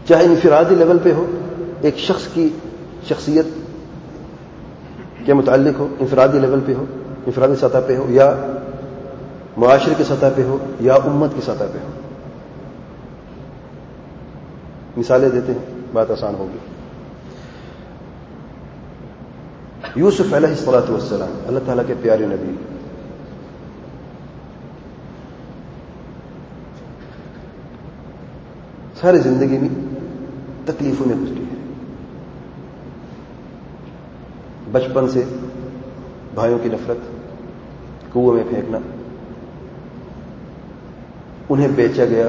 چاہے انفرادی لیول پہ ہو، ایک شخص کی شخصیت کے متعلق ہو، انفرادی لیول پہ ہو، انفرادی سطح پہ ہو، یا معاشرے کی سطح پہ ہو، یا امت کی سطح پہ ہو. مثالیں دیتے ہیں، بات آسان ہوگی. یوسف علیہ الصلوۃ والسلام، اللہ تعالیٰ کے پیارے نبی، ساری زندگی میں تکلیفوں میں گزری ہے. بچپن سے بھائیوں کی نفرت، کنویں میں پھینکنا، انہیں بیچا گیا.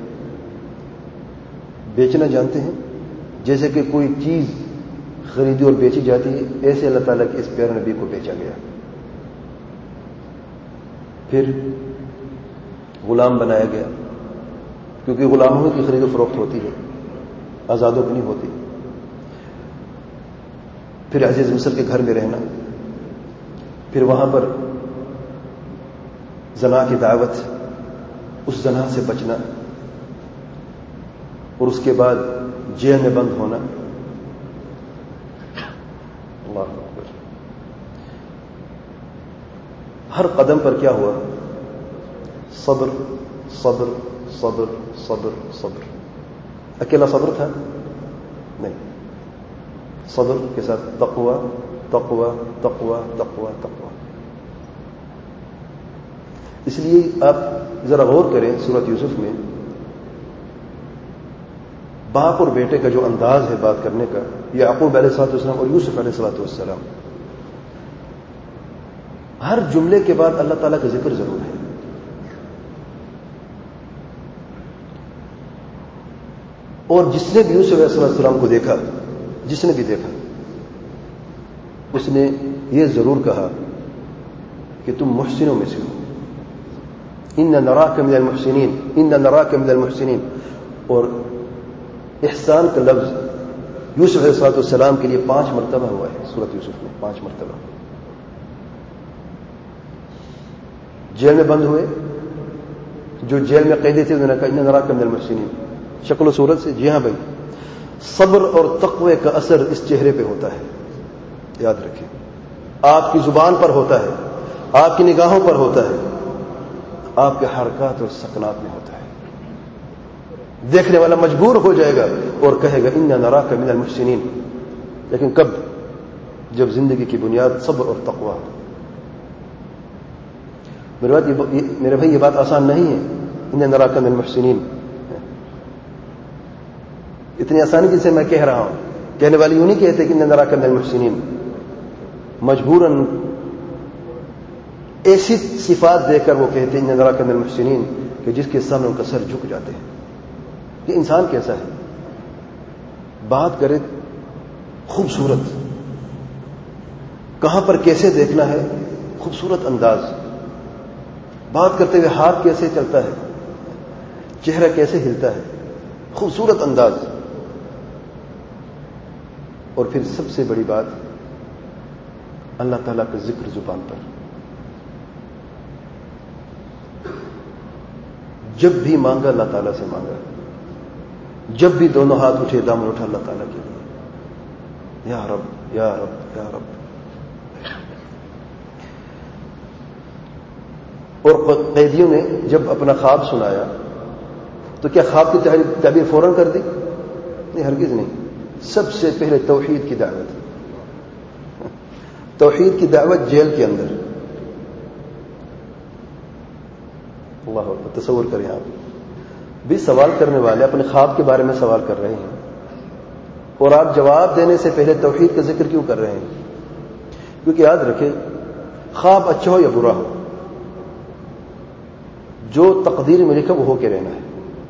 بیچنا جانتے ہیں؟ جیسے کہ کوئی چیز خریدی اور بیچی جاتی ہے، ایسے اللہ تعالیٰ کے اس پیارے نبی کو بیچا گیا. پھر غلام بنایا گیا، کیونکہ غلاموں کی خرید و فروخت ہوتی ہے، آزادوں کی نہیں ہوتی. پھر عزیز مصر کے گھر میں رہنا، پھر وہاں پر زنا کی دعوت، اس زنا سے بچنا، اور اس کے بعد جیل میں بند ہونا. اللہ اکبر. ہر قدم پر کیا ہوا؟ صبر صبر صبر صبر صبر. اکیلا صبر تھا؟ نہیں، صبر کے ساتھ تقوی تقوی تقوی تقوی تقوی. اس لیے آپ ذرا غور کریں سورۃ یوسف میں باپ اور بیٹے کا جو انداز ہے بات کرنے کا، یعقوب علیہ الصلوۃ والسلام اور یوسف علیہ الصلوۃ والسلام، ہر جملے کے بعد اللہ تعالیٰ کا ذکر ضرور ہے. اور جس نے بھی یوسف علیہ السلام کو دیکھا، جس نے بھی دیکھا، اس نے یہ ضرور کہا کہ تم محسنوں میں سے ہو. ان نراک من المحسنین، ان نراک من المحسنین. اور احسان کا لفظ یوسف علیہ السلام کے لیے 5 مرتبہ ہوا ہے سورۃ یوسف میں، 5 مرتبہ. جیل میں بند ہوئے، جو جیل میں قیدی تھے انہوں نے کہا ان نراک من المحسنین. شکل و صورت سے، جی ہاں بھائی، صبر اور تقوی کا اثر اس چہرے پہ ہوتا ہے. یاد رکھیں، آپ کی زبان پر ہوتا ہے، آپ کی نگاہوں پر ہوتا ہے، آپ کے حرکات اور سکنات میں ہوتا ہے. دیکھنے والا مجبور ہو جائے گا اور کہے گا انا نراک من المحسنین. لیکن کب؟ جب زندگی کی بنیاد صبر اور تقوی. میرے بھائی یہ بات آسان نہیں ہے. انا نراک من المحسنین اتنی آسانی جسے میں کہہ رہا ہوں، کہنے والی یوں نہیں کہتے کہ انا نراک من المحسنین. مجبوراً ایسی صفات دے کر وہ کہتے ہیں انا نراک من المحسنین کہ جس کے سامنے ان کا سر جھک جاتے ہیں. کہ انسان کیسا ہے، بات کرے خوبصورت، کہاں پر کیسے دیکھنا ہے، خوبصورت انداز، بات کرتے ہوئے ہاتھ کیسے چلتا ہے، چہرہ کیسے ہلتا ہے، خوبصورت انداز. اور پھر سب سے بڑی بات، اللہ تعالیٰ کا ذکر زبان پر. جب بھی مانگا اللہ تعالیٰ سے مانگا، جب بھی دونوں ہاتھ اٹھے دامن اٹھا اللہ تعالیٰ کے لیے، یا رب یا رب یا رب. اور قیدیوں نے جب اپنا خواب سنایا تو کیا خواب کی تعبیر فوراً کر دی؟ نہیں، ہرگز نہیں. سب سے پہلے توحید کی دعوت، توحید کی دعوت جیل کے اندر. اللہ اکبر. تصور کریں آپ بھی سوال کرنے والے اپنے خواب کے بارے میں سوال کر رہے ہیں اور آپ جواب دینے سے پہلے توحید کا ذکر کیوں کر رہے ہیں؟ کیونکہ یاد رکھیں، خواب اچھا ہو یا برا ہو، جو تقدیر میں لکھا وہ ہو کے رہنا ہے.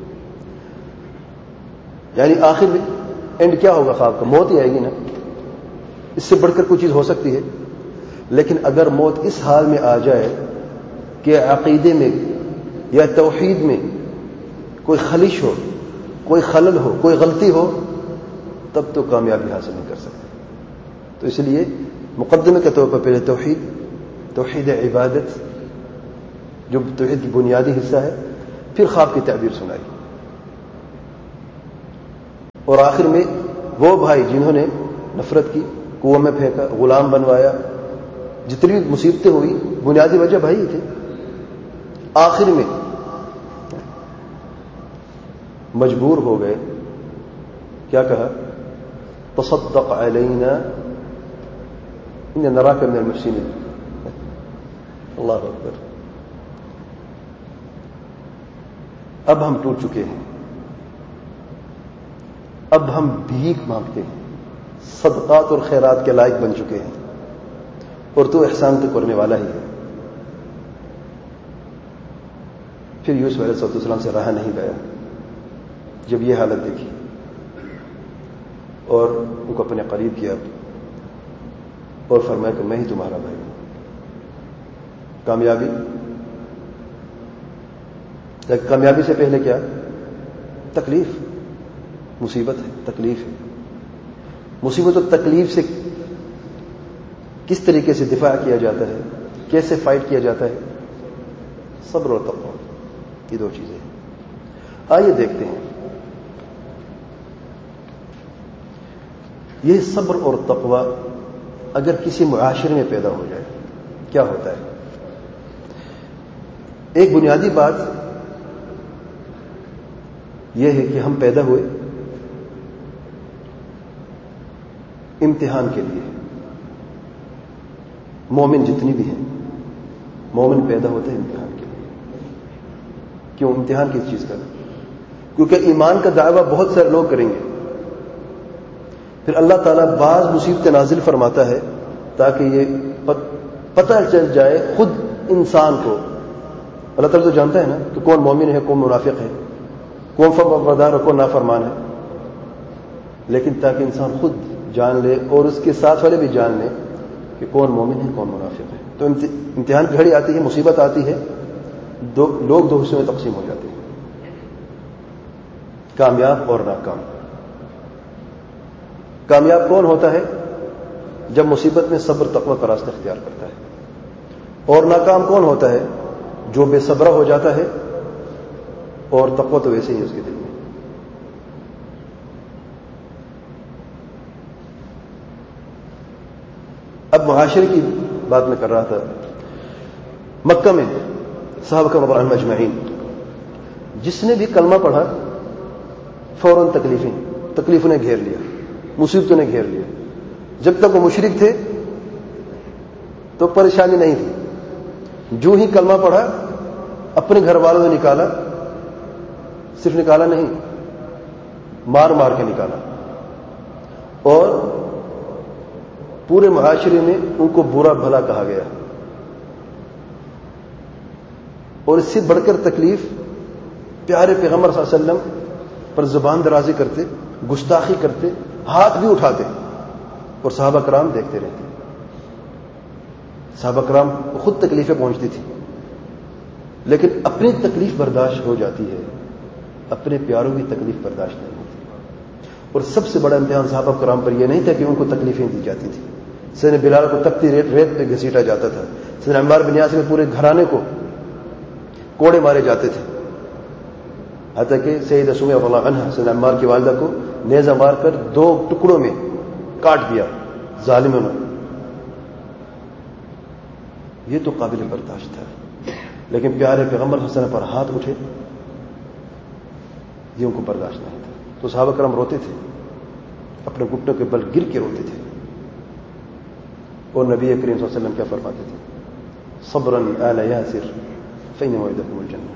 یعنی آخر میں اینڈ کیا ہوگا خواب کا؟ موت ہی آئے گی نا. اس سے بڑھ کر کوئی چیز ہو سکتی ہے. لیکن اگر موت اس حال میں آ جائے کہ عقیدے میں یا توحید میں کوئی خلش ہو، کوئی خلل ہو، کوئی غلطی ہو، تب تو کامیابی حاصل نہیں کر سکتے. تو اس لیے مقدمے کے طور پر پہلے توحید عبادت جو توحید کی بنیادی حصہ ہے، پھر خواب کی تعبیر سنائی. اور آخر میں وہ بھائی جنہوں نے نفرت کی، کنویں میں پھینکا، غلام بنوایا، جتنی بھی مصیبتیں ہوئی، بنیادی وجہ بھائی ہی تھے. آخر میں مجبور ہو گئے. کیا کہا؟ تصدق علینا ان نراک من المحسنین. اللہ اکبر. اب ہم ٹوٹ چکے ہیں، اب ہم بھیک مانگتے ہیں، صدقات اور خیرات کے لائق بن چکے ہیں، اور تو احسان تو کرنے والا ہی ہے. پھر یوسف علیہ السلام سے رہا نہیں گیا جب یہ حالت دیکھی، اور ان کو اپنے قریب کیا اور فرمایا کہ میں ہی تمہارا بھائی ہوں. کامیابی، لیکن کامیابی سے پہلے کیا؟ تکلیف، مصیبت ہے، تکلیف ہے. مصیبت اور تکلیف سے کس طریقے سے دفاع کیا جاتا ہے، کیسے فائٹ کیا جاتا ہے؟ صبر اور تقوی، یہ دو چیزیں ہیں. آئیے دیکھتے ہیں یہ صبر اور تقوی اگر کسی معاشرے میں پیدا ہو جائے کیا ہوتا ہے. ایک بنیادی بات یہ ہے کہ ہم پیدا ہوئے امتحان کے لیے. مومن جتنی بھی ہیں، مومن پیدا ہوتے ہیں امتحان کے لیے. کیوں امتحان کس چیز کا؟ کیونکہ ایمان کا دعویٰ بہت سارے لوگ کریں گے، پھر اللہ تعالیٰ بعض مصیبتیں نازل فرماتا ہے تاکہ یہ پتہ چل جائے خود انسان کو. اللہ تعالیٰ تو جانتا ہے نا کہ کون مومن ہے، کون منافق ہے، کون فرمانبردار اور کون نافرمان ہے، لیکن تاکہ انسان خود جان لے اور اس کے ساتھ والے بھی جان لیں کہ کون مومن ہے، کون منافق ہے. تو امتحان کی گھڑی آتی ہے، مصیبت آتی ہے، لوگ دو حصوں میں تقسیم ہو جاتے ہیں، کامیاب اور ناکام. کامیاب کون ہوتا ہے؟ جب مصیبت میں صبر تقوی کا راستہ اختیار کرتا ہے. اور ناکام کون ہوتا ہے؟ جو بے صبرہ ہو جاتا ہے اور تقوی تو ویسے ہی اس کے دل میں. اب معاشرے کی بات میں کر رہا تھا. مکہ میں صحابہ رضی اللہ عنہم اجمعین جس نے بھی کلمہ پڑھا فوراً تکلیفوں نے گھیر لیا، مصیبتوں نے گھیر لیا. جب تک وہ مشرک تھے تو پریشانی نہیں تھی، جو ہی کلمہ پڑھا اپنے گھر والوں نے نکالا، صرف نکالا نہیں، مار مار کے نکالا، اور پورے معاشرے میں ان کو برا بھلا کہا گیا. اور اس سے بڑھ کر تکلیف پیارے پیغمبر صلی اللہ علیہ وسلم پر زبان درازی کرتے، گستاخی کرتے، ہاتھ بھی اٹھاتے، اور صحابہ کرام دیکھتے رہتے. صحابہ کرام کو خود تکلیفیں پہنچتی تھی لیکن اپنی تکلیف برداشت ہو جاتی ہے، اپنے پیاروں کی تکلیف برداشت نہیں ہوتی. اور سب سے بڑا امتحان صحابہ کرام پر یہ نہیں تھا کہ ان کو تکلیفیں دی جاتی تھی. سیدنا بلال کو تپتی ریت پہ گھسیٹا جاتا تھا، سیدنا عمار بن یاسر میں پورے گھرانے کو کوڑے مارے جاتے تھے، حتیٰ کہ سیدہ سمیہ رضی اللہ عنہا سیدنا عمار کی والدہ کو نیزہ مار کر 2 ٹکڑوں میں کاٹ دیا ظالموں نے. یہ تو قابل برداشت تھا، لیکن پیارے پیغمبر صلی اللہ علیہ وسلم پر ہاتھ اٹھے، یہ ان کو برداشت نہیں تھا. تو صحابہ کرام روتے تھے، اپنے گھٹنوں کے بل گر کے روتے تھے. اور نبی کریم صلی اللہ علیہ وسلم کیا فرماتے تھے؟ صبراً آل یاسر فإن موعدکم الجنہ.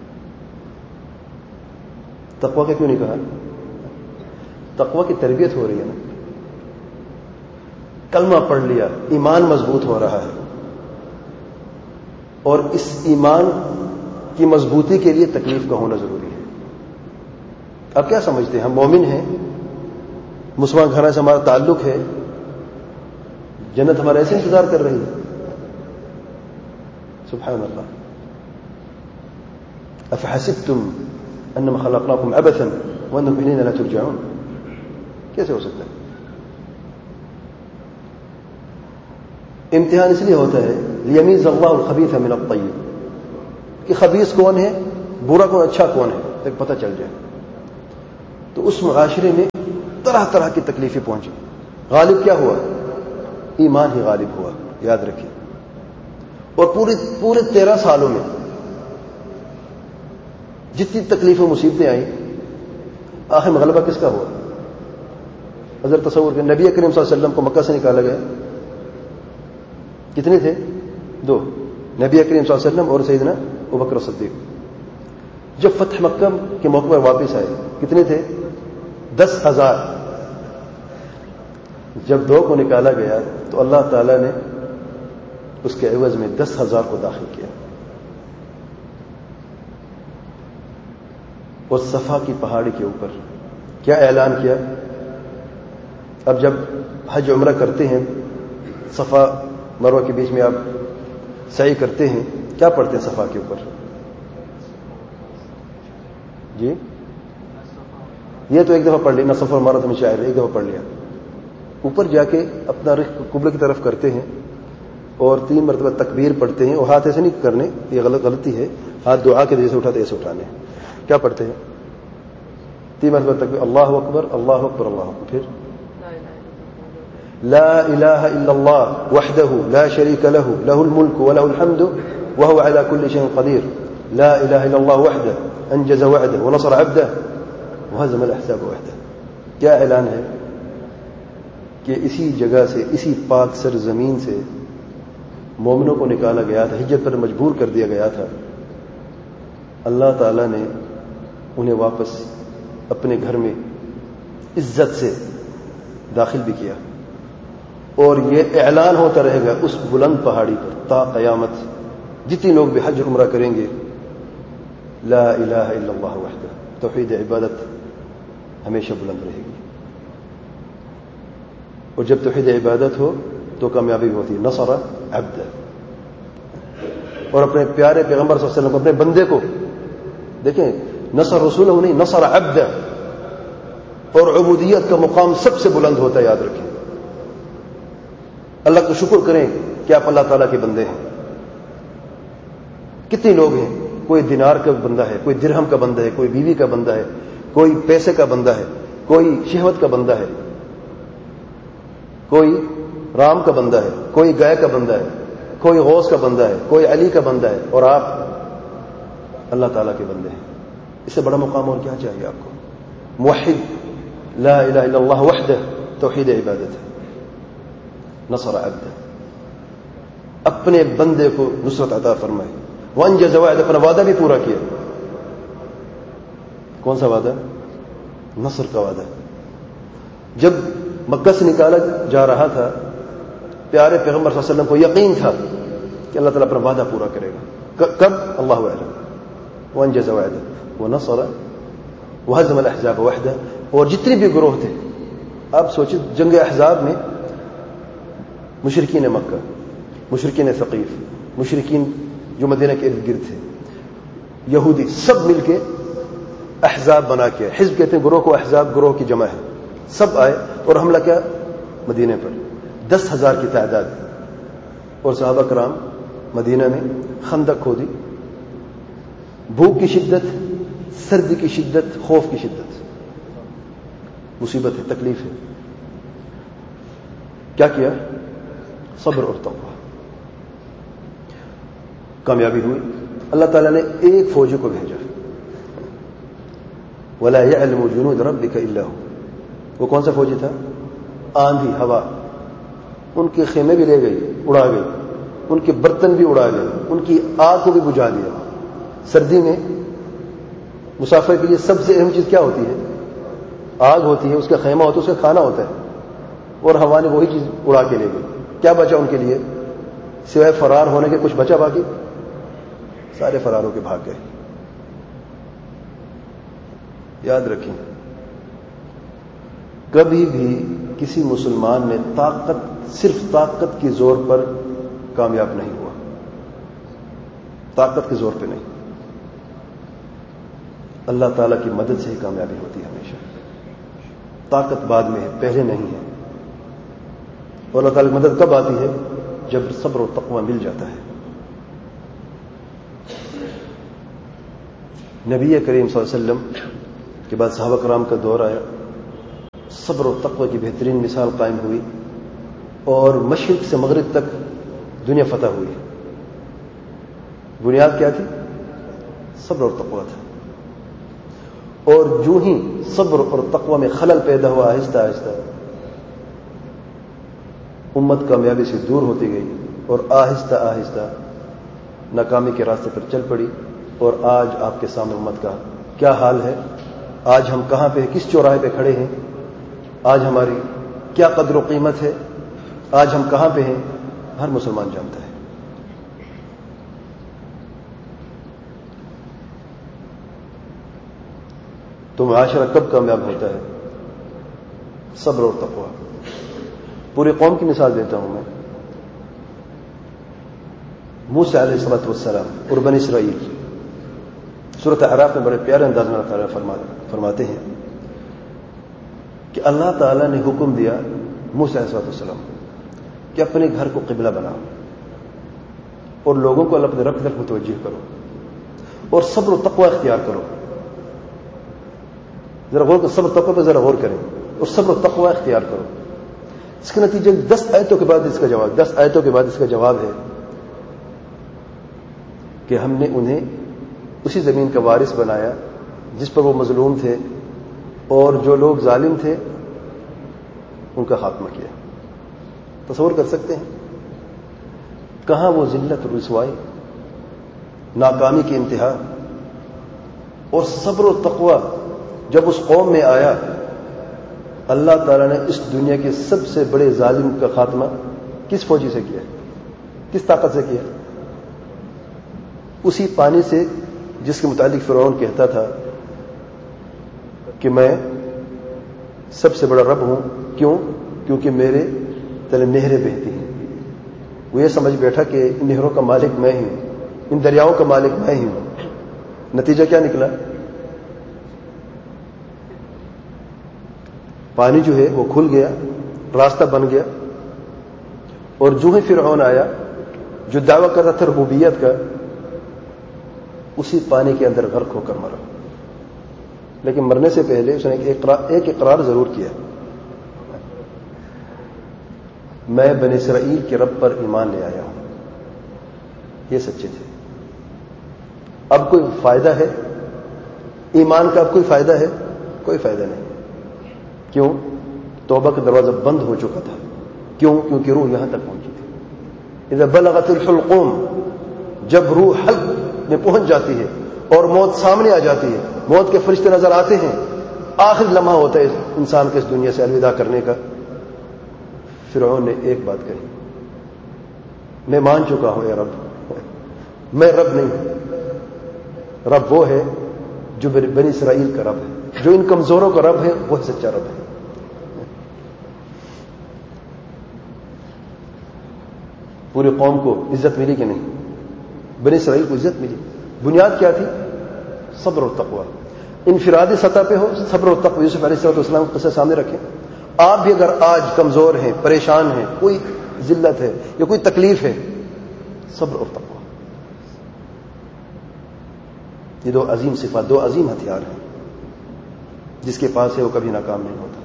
تقوی کا کیوں نہیں کہا؟ تقوی کی تربیت ہو رہی ہے نا. کلمہ پڑھ لیا، ایمان مضبوط ہو رہا ہے، اور اس ایمان کی مضبوطی کے لیے تکلیف کا ہونا ضروری ہے. اب کیا سمجھتے ہیں؟ ہم مومن ہیں، مسلمان گھرانے سے ہمارا تعلق ہے، جنت ہمارا ایسے انتظار کر رہی ہے. سبحان اللہ. افحسبتم انما خلقناکم عبثا وانکم الینا لا ترجعون. کیسے ہو سکتا ہے؟ امتحان اس لیے ہوتا ہے لیمیز اللہ الخبیث من الطیب، کہ خبیث کون ہے، برا کون، اچھا کون ہے، تک پتہ چل جائے. تو اس معاشرے میں طرح طرح کی تکلیفیں پہنچی. غالب کیا ہوا؟ ایمان ہی غالب ہوا، یاد رکھیں. اور پورے 13 سالوں میں جتنی تکلیفیں مصیبتیں آئیں، آخر میں غلبہ کس کا ہوا؟ اگر تصور کریں، نبی کریم صلی اللہ علیہ وسلم کو مکہ سے نکالا گیا، کتنے تھے؟ 2، نبی کریم صلی اللہ علیہ وسلم اور سیدنا ابوبکر صدیق. جب فتح مکہ کے موقع پر واپس آئے کتنے تھے؟ 10,000. جب 2 کو نکالا گیا تو اللہ تعالی نے اس کے عوض میں 10,000 کو داخل کیا. اور صفا کی پہاڑی کے اوپر کیا اعلان کیا؟ اب جب حج عمرہ کرتے ہیں، صفا مروہ کے بیچ میں آپ سعی کرتے ہیں، کیا پڑھتے ہیں صفا کے اوپر؟ جی یہ تو ایک دفعہ پڑھ لیا، نہ صفا مروہ میں شاعر ایک دفعہ پڑھ لیا. اوپر جا کے اپنا رخ قبلہ کی طرف کرتے ہیں اور 3 مرتبہ تکبیر پڑھتے ہیں. اور ہاتھ ایسے نہیں کرنے، یہ غلطی ہے. ہاتھ دعا کے جیسے اٹھاتے ایسے اٹھانے. کیا پڑھتے ہیں؟ 3 مرتبہ تکبیر، اللہ اکبر اللہ اکبر اللہ اکبر. پھر لا الہ الا اللہ وحدہ لا شریک لہ لہ الملک ولہ الحمد وہو علی کل شیء قدیر. لا الہ الا اللہ وحدہ انجز وعدہ ونصر عبدہ وہزم الاحزاب وحدہ. کیا اعلان ہے کہ اسی جگہ سے، اسی پاک سرزمین سے مومنوں کو نکالا گیا تھا، ہجرت پر مجبور کر دیا گیا تھا. اللہ تعالیٰ نے انہیں واپس اپنے گھر میں عزت سے داخل بھی کیا. اور یہ اعلان ہوتا رہے گا اس بلند پہاڑی پر تا قیامت. جتنے لوگ بھی حج عمرہ کریں گے، لا الہ الا اللہ وحدہ، توحید عبادت ہمیشہ بلند رہے گی. اور جب توحید عبادت ہو تو کامیابی ہوتی ہے. نصر عبدہ. اور اپنے پیارے پیغمبر صلی اللہ علیہ وسلم، اپنے بندے کو دیکھیں، نصر رسولہ نہیں، نصر عبدہ. اور عبودیت کا مقام سب سے بلند ہوتا ہے، یاد رکھیں. اللہ کا شکر کریں کہ آپ اللہ تعالیٰ کے بندے ہیں. کتنے لوگ ہیں، کوئی دینار کا بندہ ہے، کوئی درہم کا بندہ ہے، کوئی بیوی کا بندہ ہے، کوئی پیسے کا بندہ ہے، کوئی شہوت کا بندہ ہے، کوئی رام کا بندہ ہے، کوئی گائے کا بندہ ہے، کوئی غوث کا بندہ ہے، کوئی علی کا بندہ ہے. اور آپ اللہ تعالیٰ کے بندے ہیں. اس سے بڑا مقام اور کیا چاہیے آپ کو؟ موحد، لا الہ الا اللہ وحدہ، توحید عبادت ہے. نصر عبدہ، اپنے بندے کو نصرت عطا فرمائے. وانجز وعدہ، اپنا وعدہ بھی پورا کیا. کون سا وعدہ؟ نصر کا وعدہ. جب مکہ سے نکالا جا رہا تھا، پیارے پیغمبر صلی اللہ علیہ وسلم کو یقین تھا کہ اللہ تعالیٰ اپنا وعدہ پورا کرے گا. کب؟ اللہ اعلم. وانجز وعدہ ونصر وہزم الاحزاب وحدہ. اور جتنے بھی گروہ تھے، آپ سوچیں جنگ احزاب میں مشرکین مکہ، مشرکین ثقیف، مشرکین جو مدینہ کے ارد گرد تھے، یہودی، سب مل کے احزاب بنا کے، حزب کہتے ہیں گروہ کو، احزاب گروہ کی جمع ہے، سب آئے اور حملہ کیا مدینے پر. 10,000 کی تعداد. اور صحابہ کرام مدینہ میں خندق کھودی. بھوک کی شدت، سردی کی شدت، خوف کی شدت، مصیبت ہے، تکلیف ہے. کیا کیا؟ صبر اور تقوی. کامیابی ہوئی. اللہ تعالیٰ نے ایک فوجی کو بھیجا. وَلَا يَعْلَمُ جُنُودَ رَبِّكَ إِلَّا هُوَ. وہ کون سا فوجی تھا؟ آندھی، ہوا. ان کے خیمے بھی لے گئی، اڑا گئی. ان کے برتن بھی اڑا گئے. ان کی آگ کو بھی بجھا دیا. سردی میں مسافر کے لیے سب سے اہم چیز کیا ہوتی ہے؟ آگ ہوتی ہے، اس کا خیمہ ہوتا ہے، اس کا کھانا ہوتا ہے. اور ہوا نے وہی چیز اڑا کے لے گئی. کیا بچا ان کے لیے؟ سوائے فرار ہونے کے کچھ بچا؟ باقی سارے فرار ہو کے بھاگ گئے. یاد رکھیں، کبھی بھی کسی مسلمان نے صرف طاقت کے زور پر کامیاب نہیں ہوا. طاقت کے زور پہ نہیں. اللہ تعالیٰ کی مدد سے ہی کامیابی ہوتی ہے ہمیشہ. طاقت بعد میں ہے، پہلے نہیں ہے. اور اللہ تعالیٰ کی مدد کب آتی ہے؟ جب صبر و تقوی مل جاتا ہے. نبی کریم صلی اللہ علیہ وسلم کے بعد صحابہ کرام کا دور آیا، صبر و تقوی کی بہترین مثال قائم ہوئی، اور مشرق سے مغرب تک دنیا فتح ہوئی۔ بنیاد کیا تھی؟ صبر اور تقوی تھا۔ اور جو ہی صبر اور تقوی میں خلل پیدا ہوا، آہستہ آہستہ امت کامیابی سے دور ہوتی گئی، اور آہستہ آہستہ ناکامی کے راستے پر چل پڑی۔ اور آج آپ کے سامنے امت کا کیا حال ہے، آج ہم کہاں پہ، کس چوراہے پہ کھڑے ہیں، آج ہماری کیا قدر و قیمت ہے، آج ہم کہاں پہ ہیں، ہر مسلمان جانتا ہے۔ تو معاشرہ کب کامیاب ہوتا ہے؟ صبر اور تقوی۔ پوری قوم کی مثال دیتا ہوں میں۔ موسیٰ علیہ السلام اور بنی اسرائیل، سورۃ اعراف میں بڑے پیارے انداز میں اللہ تعالیٰ فرماتے ہیں کہ اللہ تعالیٰ نے حکم دیا موسیٰ علیہ السلام کہ اپنے گھر کو قبلہ بناؤ اور لوگوں کو اللہ اپنے رب کی طرف متوجہ کرو اور صبر و تقوی اختیار کرو۔ ذرا غور کرو، صبر و تقوی پہ ذرا غور کریں، اور صبر و تقوی اختیار کرو۔ اس کے نتیجے 10 آیتوں کے بعد اس کا جواب، 10 آیتوں کے بعد اس کا جواب ہے کہ ہم نے انہیں اسی زمین کا وارث بنایا جس پر وہ مظلوم تھے، اور جو لوگ ظالم تھے ان کا خاتمہ کیا۔ تصور کر سکتے ہیں کہاں وہ ذلت اور رسوائی، ناکامی کی انتہا، اور صبر و تقوی جب اس قوم میں آیا، اللہ تعالیٰ نے اس دنیا کے سب سے بڑے ظالم کا خاتمہ کس فوجی سے کیا، کس طاقت سے کیا؟ اسی پانی سے جس کے متعلق فرعون کہتا تھا کہ میں سب سے بڑا رب ہوں۔ کیوں؟ کیونکہ میرے تلے نہریں بہتی ہیں۔ وہ یہ سمجھ بیٹھا کہ ان نہروں کا مالک میں ہی ہوں، ان دریاؤں کا مالک میں ہی ہوں۔ نتیجہ کیا نکلا؟ پانی جو ہے وہ کھل گیا، راستہ بن گیا، اور جو ہی فرعون آیا جو دعویٰ کرتا تھا ربوبیت کا، اسی پانی کے اندر غرق ہو کر مرا۔ لیکن مرنے سے پہلے اس نے ایک اقرار ضرور کیا، میں بنی اسرائیل کے رب پر ایمان لے آیا ہوں۔ یہ سچے تھے۔ اب کوئی فائدہ ہے ایمان کا؟ اب کوئی فائدہ ہے؟ کوئی فائدہ نہیں۔ کیوں؟ توبہ کا دروازہ بند ہو چکا تھا۔ کیوں؟ کیونکہ روح یہاں تک پہنچی تھی۔ اذا بلغت الحلقوم، جب روح حلق میں پہنچ جاتی ہے اور موت سامنے آ جاتی ہے، موت کے فرشتے نظر آتے ہیں، آخر لمحہ ہوتا ہے انسان کے اس دنیا سے الوداع کرنے کا۔ فرعون نے ایک بات کہی، میں مان چکا ہوں اے رب، میں رب نہیں ہوں، رب وہ ہے جو بنی اسرائیل کا رب ہے، جو ان کمزوروں کا رب ہے، وہ سچا رب ہے۔ پوری قوم کو عزت ملی کہ نہیں؟ بنی اسرائیل کو عزت ملی۔ بنیاد کیا تھی؟ صبر اور تقوی۔ انفرادی سطح پہ ہو صبر اور تقوی، یوسف علیہ السلام کا قصہ سامنے رکھیں۔ آپ بھی اگر آج کمزور ہیں، پریشان ہیں، کوئی ذلت ہے یا کوئی تکلیف ہے، صبر اور تقوی، یہ دو عظیم صفات، دو عظیم ہتھیار ہیں۔ جس کے پاس ہے وہ کبھی ناکام نہیں ہوتا۔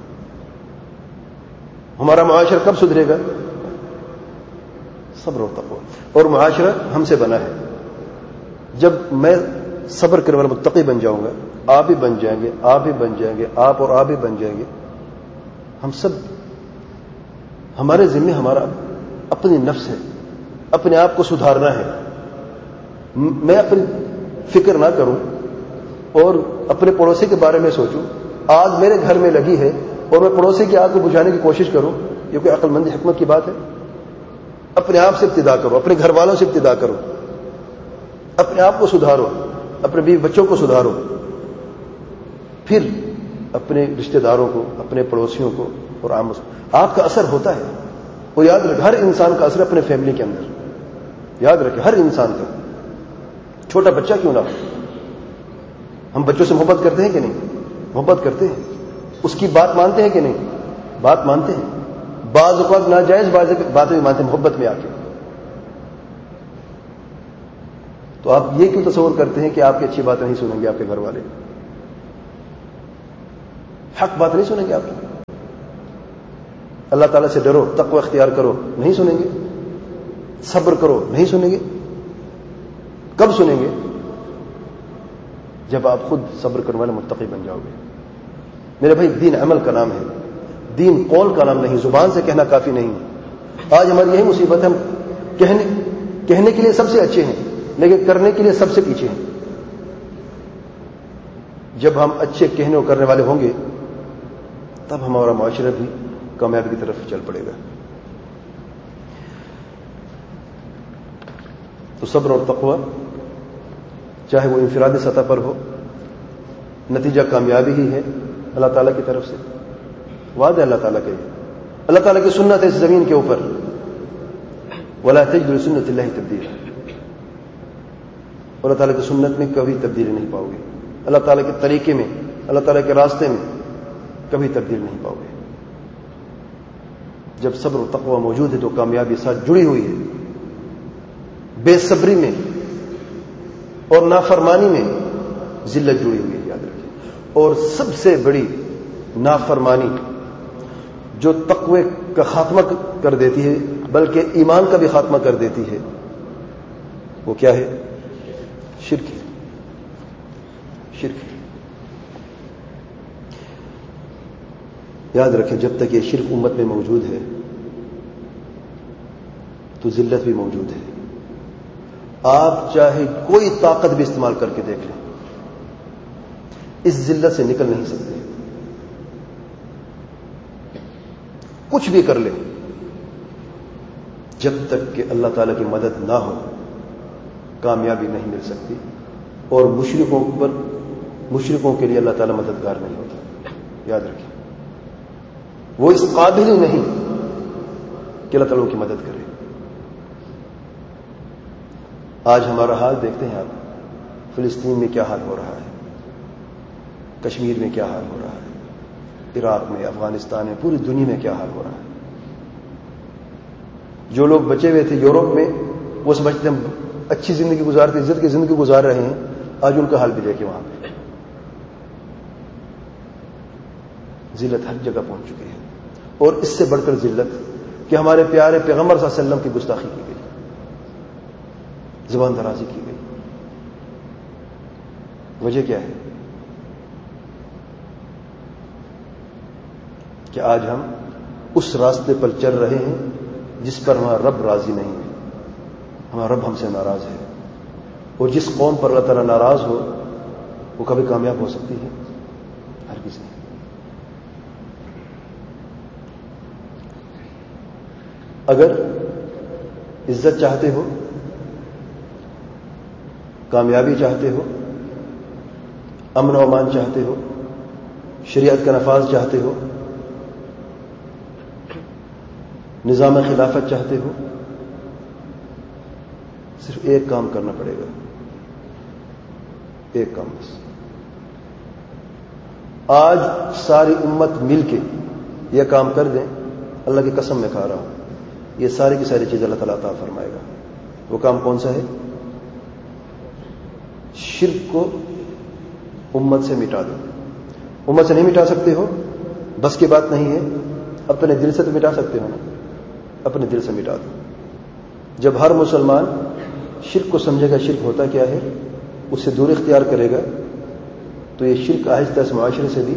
ہمارا معاشرہ کب سدھرے گا؟ صبر اور تقوی۔ اور معاشرہ ہم سے بنا ہے۔ جب میں صبر کرنے والا متقی بن جاؤں گا، آپ بھی بن جائیں گے، آپ بھی بن جائیں گے، آپ اور آپ بھی بن جائیں گے، ہم سب، ہمارے ذمہ ہمارا اپنی نفس ہے، اپنے آپ کو سدھارنا ہے۔ میں اپنی فکر نہ کروں اور اپنے پڑوسی کے بارے میں سوچوں، آگ میرے گھر میں لگی ہے اور میں پڑوسی کی آگ کو بجھانے کی کوشش کروں، یہ کوئی عقل مند حکمت کی بات ہے؟ اپنے آپ سے ابتدا کرو، اپنے گھر والوں سے ابتدا کرو، اپنے آپ کو سدھارو، اپنے بیوی بچوں کو سدھارو، پھر اپنے رشتہ داروں کو، اپنے پڑوسیوں کو، اور عام آپ کا اثر ہوتا ہے۔ وہ یاد رکھے، ہر انسان کا اثر اپنے فیملی کے اندر، یاد رکھے، ہر انسان کا، چھوٹا بچہ کیوں نہ ہو۔ ہم بچوں سے محبت کرتے ہیں کہ نہیں؟ محبت کرتے ہیں۔ اس کی بات مانتے ہیں کہ نہیں؟ بات مانتے ہیں۔ بعض اوقات ناجائز باتیں بھی مانتے ہیں محبت میں آ کے۔ تو آپ یہ کیوں تصور کرتے ہیں کہ آپ کی اچھی باتیں نہیں سنیں گے آپ کے گھر والے؟ حق بات نہیں سنیں گے آپ کی. اللہ تعالیٰ سے ڈرو، تقوی اختیار کرو، نہیں سنیں گے. صبر کرو، نہیں سنیں گے. کب سنیں گے؟ جب آپ خود صبر کرنے والے متقی بن جاؤ گے. میرے بھائی، دین عمل کا نام ہے، دین قول کا نام نہیں. زبان سے کہنا کافی نہیں. آج ہماری یہی مصیبت ہے، ہم کہنے کے لیے سب سے اچھے ہیں لیکن کرنے کے لیے سب سے پیچھے ہیں. جب ہم اچھے کہنے اور کرنے والے ہوں گے تب ہمارا معاشرہ بھی کامیابی کی طرف چل پڑے گا. تو صبر اور تقوی چاہے وہ انفرادی سطح پر ہو، نتیجہ کامیابی ہی ہے اللہ تعالیٰ کی طرف سے. وعدہ اللہ تعالیٰ کے، اللہ تعالیٰ کی سنت ہے اس زمین کے اوپر، وَلَا تَجِدُ لِسُنَّةِ اللَّهِ تَبْدِيلًا. اللہ تعالیٰ کی سنت میں کبھی تبدیلی نہیں پاؤ گے. اللہ تعالیٰ کے طریقے میں، اللہ تعالیٰ کے راستے میں کبھی تبدیل نہیں پاؤ گے. جب صبر و تقوی موجود ہے تو کامیابی ساتھ جڑی ہوئی ہے. بے صبری میں اور نافرمانی میں ذلت جڑی ہوئی ہے، یاد رکھیں. اور سب سے بڑی نافرمانی جو تقوی کا خاتمہ کر دیتی ہے بلکہ ایمان کا بھی خاتمہ کر دیتی ہے، وہ کیا ہے؟ شرک ہے. شرک ہے. یاد رکھیں، جب تک یہ شرک امت میں موجود ہے تو ذلت بھی موجود ہے. آپ چاہے کوئی طاقت بھی استعمال کر کے دیکھ لیں، اس ذلت سے نکل نہیں سکتے. کچھ بھی کر لیں، جب تک کہ اللہ تعالیٰ کی مدد نہ ہو کامیابی نہیں مل سکتی. اور مشرکوں کے لیے اللہ تعالیٰ مددگار نہیں ہوتا. یاد رکھیں، وہ اس قابل ہی نہیں کہ اللہ تعالیٰ کی مدد کرے. آج ہمارا حال دیکھتے ہیں آپ، فلسطین میں کیا حال ہو رہا ہے، کشمیر میں کیا حال ہو رہا ہے، عراق میں، افغانستان میں، پوری دنیا میں کیا حال ہو رہا ہے. جو لوگ بچے ہوئے تھے یورپ میں، وہ سمجھتے ہیں اچھی زندگی گزارتے، عزت کی زندگی گزار رہے ہیں. آج ان کا حال بھی دیکھیں، وہاں پہ ذلت ہر جگہ پہنچ چکی ہے. اور اس سے بڑھ کر ذلت کہ ہمارے پیارے پیغمبر صلی اللہ علیہ وسلم کی گستاخی کی گئی، زبان درازی کی گئی. وجہ کیا ہے؟ کہ آج ہم اس راستے پر چل رہے ہیں جس پر ہمارا رب راضی نہیں ہے. ہمارا رب ہم سے ناراض ہے. اور جس قوم پر اللہ تعالیٰ ناراض ہو وہ کبھی کامیاب ہو سکتی ہے؟ ہرگز نہیں. اگر عزت چاہتے ہو، کامیابی چاہتے ہو، امن و امان چاہتے ہو، شریعت کا نفاذ چاہتے ہو، نظام خلافت چاہتے ہو، صرف ایک کام کرنا پڑے گا. ایک کام بس. آج ساری امت مل کے یہ کام کر دیں، اللہ کی قسم میں کھا رہا ہوں، یہ ساری کی ساری چیز اللہ تعالیٰ عطا فرمائے گا. وہ کام کون سا ہے؟ شرک کو امت سے مٹا دو. امت سے نہیں مٹا سکتے ہو، بس کی بات نہیں ہے، اپنے دل سے تو مٹا سکتے ہو نا. اپنے دل سے مٹا دو. جب ہر مسلمان شرک کو سمجھے گا شرک ہوتا کیا ہے، اس سے دور اختیار کرے گا، تو یہ شرک آہستہ اس معاشرے سے بھی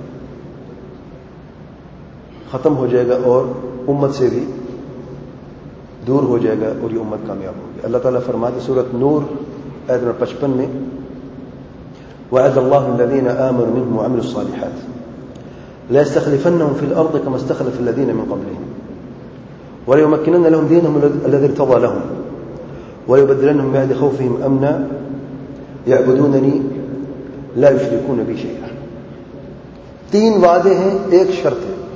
ختم ہو جائے گا اور امت سے بھی دور ہو جائے گا اور یہ امت کامیاب ہوگی. اللہ تعالیٰ فرماتے سورۃ نور آیت نمبر 55 میں، وعد اللہ الذین آمنوا منهم وعملوا الصالحات ليستخلفنهم في الارض كما استخلف الذين من قبلهم وليمكنن لهم دينهم الذي ارتضى لهم ويبدلنهم بعد خوفهم امنا يعبدونني لا يشركون بي شيئا. 3 وعدے ہیں، ایک شرط ہے.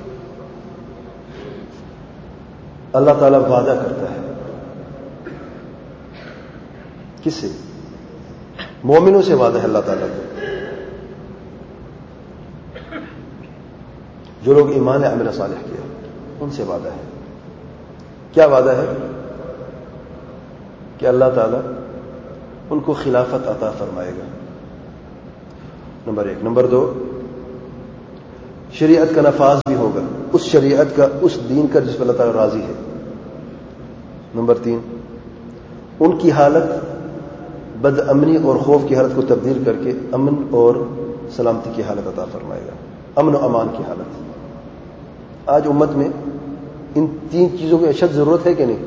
اللہ تعالیٰ وعدہ کرتا ہے کس سے؟ مومنوں سے وعدہ ہے اللہ تعالیٰ کا. جو لوگ ایمان عمل صالح کیا ان سے وعدہ ہے. کیا وعدہ ہے؟ کہ اللہ تعالیٰ ان کو خلافت عطا فرمائے گا. نمبر 1. نمبر 2، شریعت کا نفاذ بھی ہوگا، اس شریعت کا، اس دین کا جس پر اللہ تعالیٰ راضی ہے۔ نمبر 3، ان کی حالت بد امنی اور خوف کی حالت کو تبدیل کر کے امن اور سلامتی کی حالت عطا فرمائے گا، امن و امان کی حالت۔ آج امت میں ان 3 چیزوں کی اشد ضرورت ہے کہ نہیں؟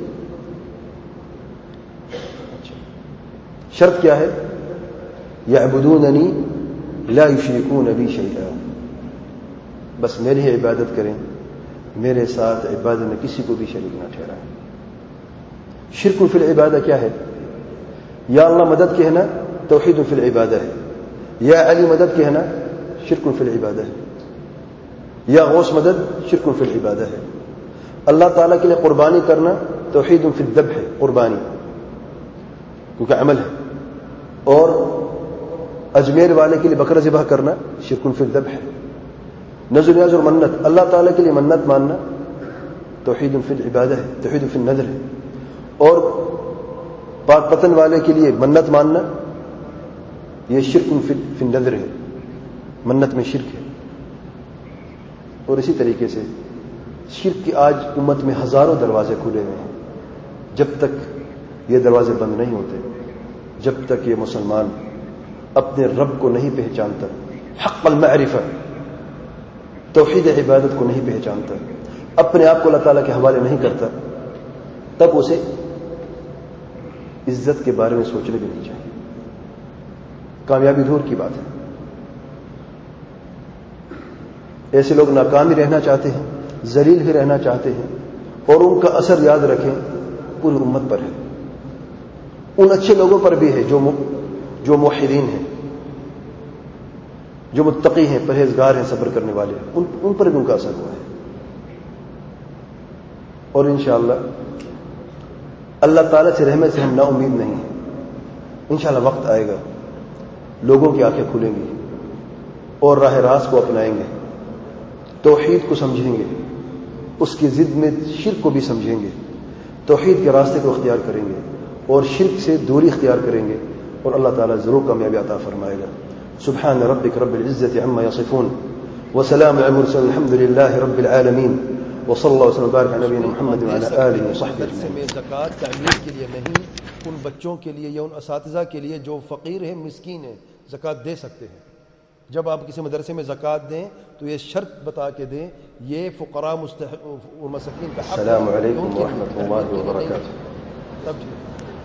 شرط کیا ہے؟ یعبدوننی لا یشرکون بی شیئا، بس میری ہی عبادت کریں، میرے ساتھ عبادت میں کسی کو بھی شریک نہ ٹھہرائیں۔ شرک فی العبادہ کیا ہے؟ یا اللہ مدد کہنا توحید فی العبادہ ہے، یا علی مدد کہنا شرک فی العبادہ ہے، یا غوث مدد شرک فی العبادہ ہے۔ اللہ تعالیٰ کے لیے قربانی کرنا توحید فی الذبح ہے، قربانی کیونکہ عمل ہے، اور اجمیر والے کے لیے بکرا ذبح کرنا شرک فی الذبح ہے۔ نذر نیاز اور منت، اللہ تعالیٰ کے لیے منت ماننا توحید فی العبادہ ہے، توحید فی النذر ہے، اور پاک پتن والے کے لیے منت ماننا یہ شرک فی النذر ہے، منت میں شرک ہے۔ اور اسی طریقے سے شرک کی آج امت میں ہزاروں دروازے کھلے ہوئے ہیں۔ جب تک یہ دروازے بند نہیں ہوتے، جب تک یہ مسلمان اپنے رب کو نہیں پہچانتا، حق المعرفہ توحید عبادت کو نہیں پہچانتا، اپنے آپ کو اللہ تعالیٰ کے حوالے نہیں کرتا، تب اسے عزت کے بارے میں سوچنے بھی نہیں چاہیے۔ کامیابی دور کی بات ہے، ایسے لوگ ناکام ہی رہنا چاہتے ہیں، ذلیل ہی رہنا چاہتے ہیں، اور ان کا اثر یاد رکھیں پوری امت پر ہے، ان اچھے لوگوں پر بھی ہے جو موحدین ہیں، جو متقی ہیں، پرہیزگار ہیں، صبر کرنے والے ہیں، ان پر بھی ان کا اثر ہوا ہے۔ اور انشاءاللہ اللہ تعالیٰ سے رحمت سے ہم نا امید نہیں ہیں، انشاءاللہ وقت آئے گا، لوگوں کی آنکھیں کھلیں گی اور راہ راست کو اپنائیں گے، توحید کو سمجھیں گے، اس کی ضد میں شرک کو بھی سمجھیں گے، توحید کے راستے کو اختیار کریں گے اور شرک سے دوری اختیار کریں گے، اور اللہ تعالیٰ ضرور کامیابی عطا فرمائے گا۔ سبحان ربک رب العزة عما یصفون وسلام علی المرسلین الحمد للہ رب العالمین وصلی اللہ وسلم وبارک علی نبینا محمد وعلی آلہ وصحبہ اجمعین۔ زکوٰۃ تعمیر کے لیے نہیں، ان بچوں کے لیے یا ان اساتذہ کے لیے جو فقیر ہیں، مسکین ہیں، زکوٰۃ دے سکتے ہیں۔ جب آپ کسی مدرسے میں زکوٰۃ دیں تو یہ شرط بتا کے دیں، یہ فقراء اور مساکین کا حق ہے۔ السلام علیکم ورحمۃ اللہ وبرکاتہ۔ تب ٹھیک ہے۔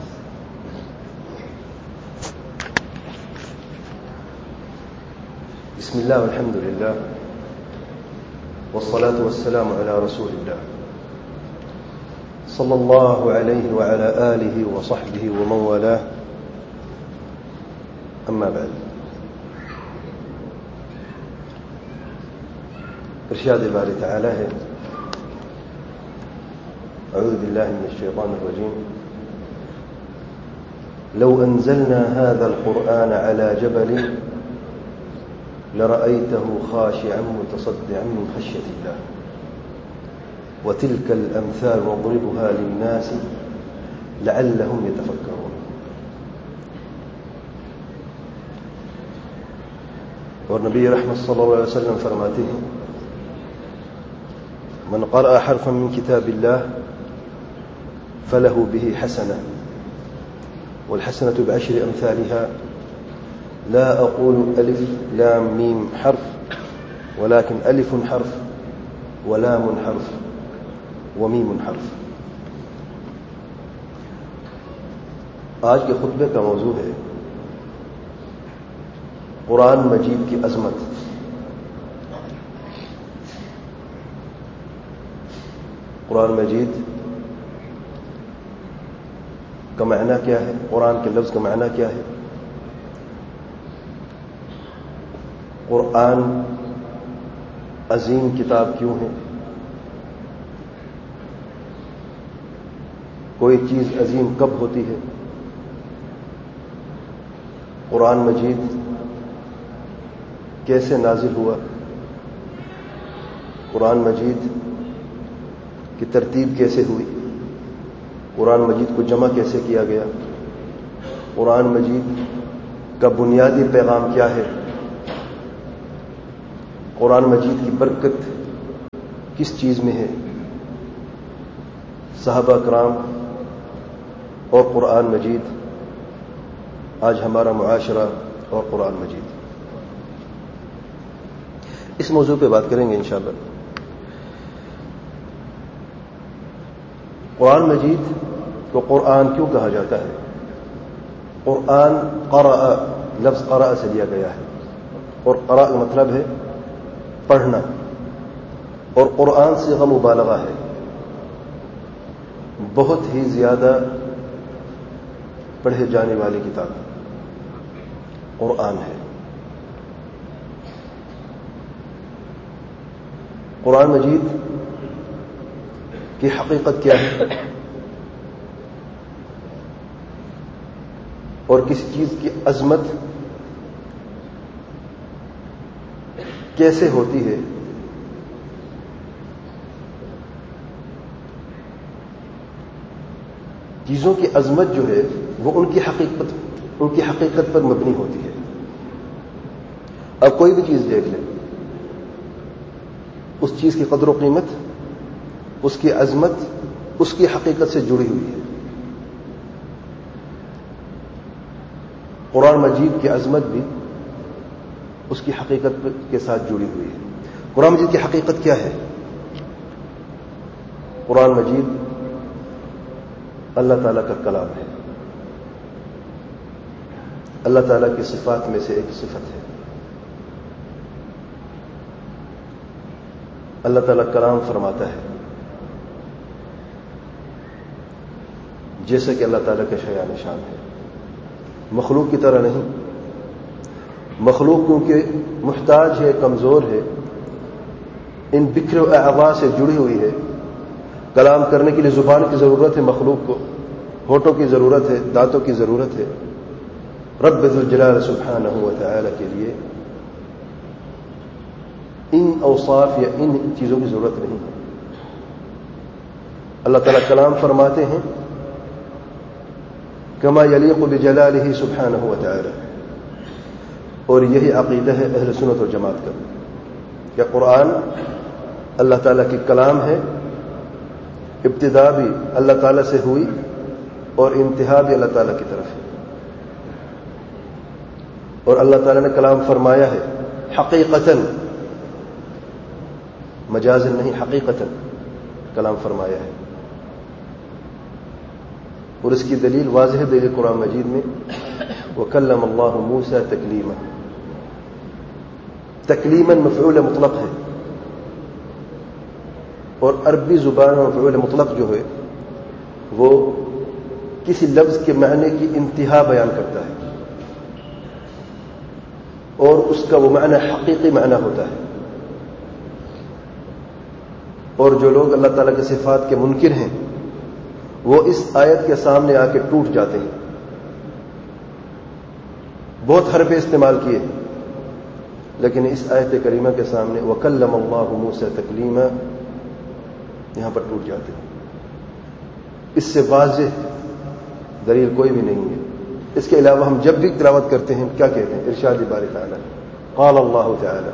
بسم اللہ والحمد للہ والصلاة والسلام على رسول اللہ صلی اللہ علیہ وعلى آلہ وصحبہ ومن والاه، اما بعد۔ ارشاد باری تعالی ہے، اعوذ باللہ من الشیطان الرجیم، لو انزلنا هذا القرآن على جبل لرأيته خاشعا متصدعا من خشية الله وتلك الأمثال نضربها للناس لعلهم يتفكرون۔ اور نبی رحمت صلی اللہ علیہ وسلم فرماتے ہیں، من قرأ حرفا من كتاب الله فله به حسنة والحسنة بعشر أمثالها، لا أقول ألف لام ميم حرف ولكن ألف حرف ولام حرف وميم حرف۔ آج کے خطبے کا موضوع ہے قرآن مجید کی عظمت۔ قرآن مجید کا معنی کیا ہے؟ قرآن کے لفظ کا معنی کیا ہے؟ قرآن عظیم کتاب کیوں ہے؟ کوئی چیز عظیم کب ہوتی ہے؟ قرآن مجید کیسے نازل ہوا؟ قرآن مجید کی ترتیب کیسے ہوئی؟ قرآن مجید کو جمع کیسے کیا گیا؟ قرآن مجید کا بنیادی پیغام کیا ہے؟ قرآن مجید کی برکت کس چیز میں ہے؟ صحابہ کرام اور قرآن مجید، آج ہمارا معاشرہ اور قرآن مجید، اس موضوع پہ بات کریں گے انشاءاللہ۔ قرآن مجید کو قرآن کیوں کہا جاتا ہے؟ قرآن قرأ، لفظ قرأ سے لیا گیا ہے، اور قرأ کا مطلب ہے پڑھنا، اور قرآن صیغہ مبالغہ ہے، بہت ہی زیادہ پڑھے جانے والی کتاب قرآن ہے۔ قرآن مجید کی حقیقت کیا ہے اور کسی چیز کی عظمت کیسے ہوتی ہے، چیزوں کی عظمت جو ہے وہ ان کی حقیقت پر مبنی ہوتی ہے۔ اب کوئی بھی چیز دیکھ لیں، اس چیز کی قدر و قیمت، اس کی عظمت اس کی حقیقت سے جڑی ہوئی ہے۔ قرآن مجید کی عظمت بھی اس کی حقیقت کے ساتھ جڑی ہوئی ہے۔ قرآن مجید کی حقیقت کیا ہے؟ قرآن مجید اللہ تعالیٰ کا کلام ہے، اللہ تعالیٰ کی صفات میں سے ایک صفت ہے۔ اللہ تعالیٰ کلام فرماتا ہے، جیسے کہ اللہ تعالیٰ کا شایان شان ہے، مخلوق کی طرح نہیں۔ مخلوق کیونکہ محتاج ہے، کمزور ہے، ان بکھرے اعضاء سے جڑی ہوئی ہے۔ کلام کرنے کے لیے زبان کی ضرورت ہے، مخلوق کو ہونٹوں کی ضرورت ہے، دانتوں کی ضرورت ہے۔ رب ذو الجلال سبحانہ و تعالی کے لیے ان اوصاف یا ان چیزوں کی ضرورت نہیں ہے۔ اللہ تعالیٰ کلام فرماتے ہیں کما یلیق بجلالہ سبحانہ و تعالی، اور یہی عقیدہ ہے اہل سنت و جماعت کا کہ قرآن اللہ تعالیٰ کی کلام ہے، ابتدا بھی اللہ تعالیٰ سے ہوئی اور انتہا بھی اللہ تعالیٰ کی طرف ہے، اور اللہ تعالیٰ نے کلام فرمایا ہے حقیقتاً، مجازن نہیں، حقیقتاً کلام فرمایا ہے۔ اور اس کی دلیل واضح دلیل قرآن مجید میں وَكَلَّمَ اللَّهُ مُوسَى تَكْلِيمًا، تکلیماً مفعول مطلق ہے، اور عربی زبان میں مفعول مطلق جو ہے وہ کسی لفظ کے معنی کی انتہا بیان کرتا ہے، اور اس کا وہ معنی حقیقی معنی ہوتا ہے۔ اور جو لوگ اللہ تعالیٰ کے صفات کے منکر ہیں وہ اس آیت کے سامنے آ کے ٹوٹ جاتے ہیں۔ بہت حرفیں استعمال کیے، لیکن اس آیت کریمہ کے سامنے وَكَلَّمَ اللَّهُ مُوسَى تَكْلِيمًا یہاں پر ٹوٹ جاتے ہیں۔ اس سے واضح دلیل کوئی بھی نہیں ہے۔ اس کے علاوہ ہم جب بھی تلاوت کرتے ہیں کیا کہتے ہیں؟ ارشاد باری تعالی قال اللہ تعالی،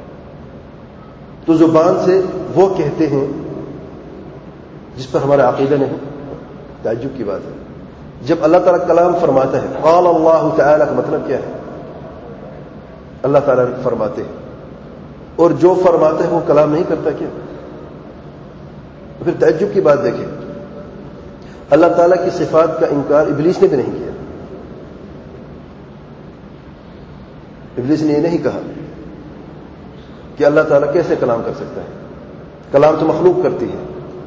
تو زبان سے وہ کہتے ہیں جس پر ہمارا عقیدہ نہیں۔ تعجب کی بات ہے، جب اللہ تعالیٰ کلام فرماتا ہے قال اللہ تعالی کا مطلب کیا ہے؟ اللہ تعالیٰ فرماتے ہیں، اور جو فرماتا ہے وہ کلام نہیں کرتا کیا؟ پھر تعجب کی بات دیکھیں، اللہ تعالیٰ کی صفات کا انکار ابلیس نے بھی نہیں کیا۔ ابلیس نے یہ نہیں کہا کہ اللہ تعالیٰ کیسے کلام کر سکتا ہے، کلام تو مخلوق کرتی ہے۔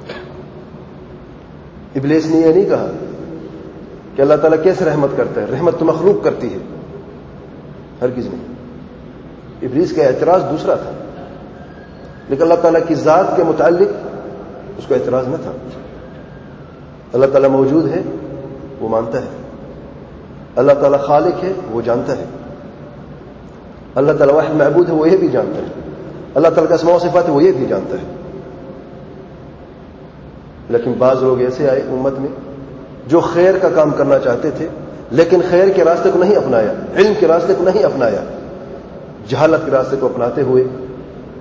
ابلیس نے یہ نہیں کہا کہ اللہ تعالیٰ کیسے رحمت کرتا ہے، رحمت تو مخلوق کرتی ہے، ہرگز نہیں۔ ابلیس کا اعتراض دوسرا تھا، لیکن اللہ تعالیٰ کی ذات کے متعلق اس کو اعتراض نہ تھا۔ اللہ تعالیٰ موجود ہے وہ مانتا ہے، اللہ تعالیٰ خالق ہے وہ جانتا ہے، اللہ تعالیٰ واحد معبود ہے وہ یہ بھی جانتا ہے، اللہ تعالیٰ کا اسماء و صفات ہے وہ یہ بھی جانتا ہے۔ لیکن بعض لوگ ایسے آئے امت میں جو خیر کا کام کرنا چاہتے تھے لیکن خیر کے راستے کو نہیں اپنایا، علم کے راستے کو نہیں اپنایا، جہالت کے راستے کو اپناتے ہوئے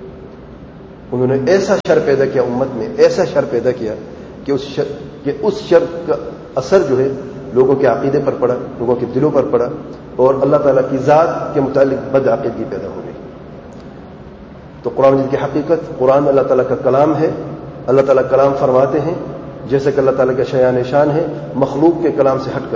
انہوں نے ایسا شر پیدا کیا امت میں، ایسا شر پیدا کیا کہ اس شر کا اثر جو ہے لوگوں کے عقیدے پر پڑا، لوگوں کے دلوں پر پڑا، اور اللہ تعالیٰ کی ذات کے متعلق بد عقیدگی پیدا ہو گئی۔ تو قرآن مجید کی حقیقت، قرآن اللہ تعالیٰ کا کلام ہے، اللہ تعالیٰ کلام فرماتے ہیں جیسے کہ اللہ تعالیٰ کا شایان شان ہے، مخلوق کے کلام سے ہٹ کر۔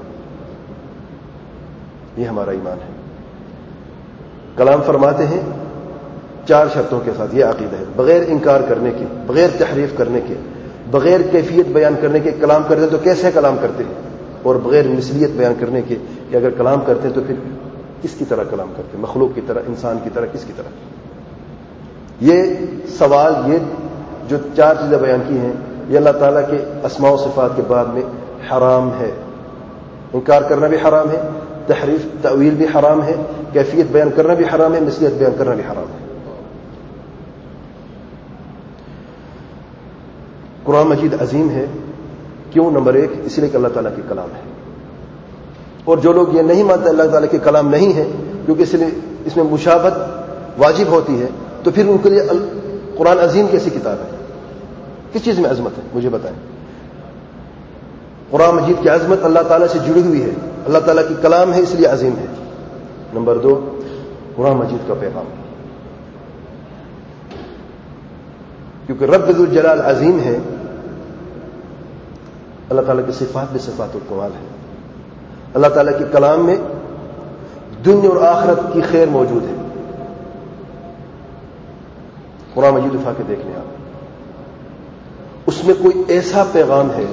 یہ ہمارا ایمان ہے۔ کلام فرماتے ہیں 4 شرطوں کے ساتھ، یہ عقیدہ ہے، بغیر انکار کرنے کے، بغیر تحریف کرنے کے، بغیر کیفیت بیان کرنے کے۔ کلام کرتے تو کیسے کلام کرتے ہیں، اور بغیر مثلیت بیان کرنے کے کہ اگر کلام کرتے ہیں تو پھر کس کی طرح کلام کرتے ہیں، مخلوق کی طرح، انسان کی طرح، کس کی طرح۔ یہ سوال، یہ جو 4 چیزیں بیان کی ہیں، یہ اللہ تعالیٰ کے اسماء و صفات کے بعد میں حرام ہے۔ انکار کرنا بھی حرام ہے، تحریف تأویل بھی حرام ہے، کیفیت بیان کرنا بھی حرام ہے، مثلیت بیان کرنا بھی حرام ہے۔ قرآن مجید عظیم ہے، کیوں؟ نمبر 1 اس لیے کہ اللہ تعالیٰ کے کلام ہے، اور جو لوگ یہ نہیں مانتے اللہ تعالیٰ کے کلام نہیں ہے، کیونکہ اس میں مشابہت واجب ہوتی ہے، تو پھر ان کے لیے قرآن عظیم کیسی کتاب ہے؟ کس چیز میں عظمت ہے؟ مجھے بتائیں۔ قرآن مجید کی عظمت اللہ تعالیٰ سے جڑی ہوئی ہے، اللہ تعالیٰ کی کلام ہے، اس لیے عظیم ہے۔ نمبر 2 قرآن مجید کا پیغام، کیونکہ رب ذو الجلال عظیم ہے، اللہ تعالیٰ کی صفات بھی صفات الکمال ہے۔ اللہ تعالیٰ کے کلام میں دنیا اور آخرت کی خیر موجود ہے۔ قرآن مجید اٹھا کے دیکھ لیں آپ، اس میں کوئی ایسا پیغام ہے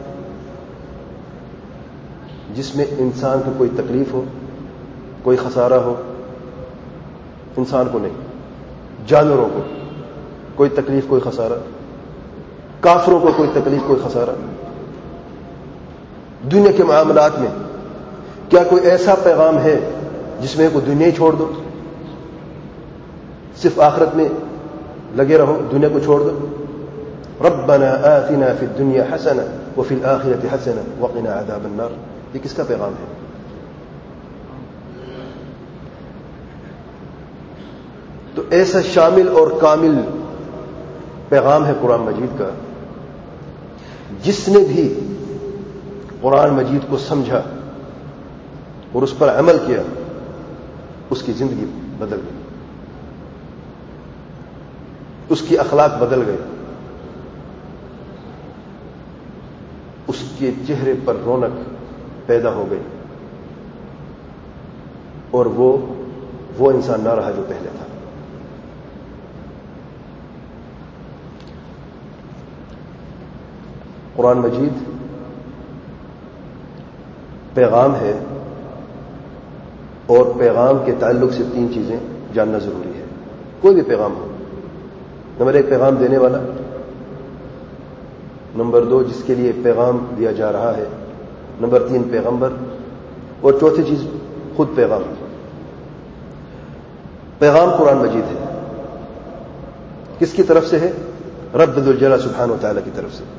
جس میں انسان کو کوئی تکلیف ہو، کوئی خسارہ ہو؟ انسان کو نہیں، جانوروں کو کوئی تکلیف، کوئی خسارہ، کافروں کو کوئی تکلیف، کوئی خسارہ۔ دنیا کے معاملات میں کیا کوئی ایسا پیغام ہے جس میں کو دنیا ہی چھوڑ دو، صرف آخرت میں لگے رہو، دنیا کو چھوڑ دو؟ ربنا آتنا فی الدنیا حسنہ وفی الآخرۃ حسنہ وقنا عذاب النار، یہ کس کا پیغام ہے؟ تو ایسا شامل اور کامل پیغام ہے قرآن مجید کا، جس نے بھی قرآن مجید کو سمجھا اور اس پر عمل کیا، اس کی زندگی بدل گئی، اس کی اخلاق بدل گئے، اس کے چہرے پر رونق پیدا ہو گئی، اور وہ انسان نہ رہا جو پہلے تھا۔ قرآن مجید پیغام ہے، اور پیغام کے تعلق سے 3 چیزیں جاننا ضروری ہے، کوئی بھی پیغام ہو۔ نمبر 1 پیغام دینے والا، نمبر 2 جس کے لیے پیغام دیا جا رہا ہے، نمبر 3 پیغمبر، اور چوتھی چیز خود پیغام۔ پیغام قرآن مجید ہے، کس کی طرف سے ہے؟ رب ذو الجلال سبحانہ و تعالیٰ کی طرف سے۔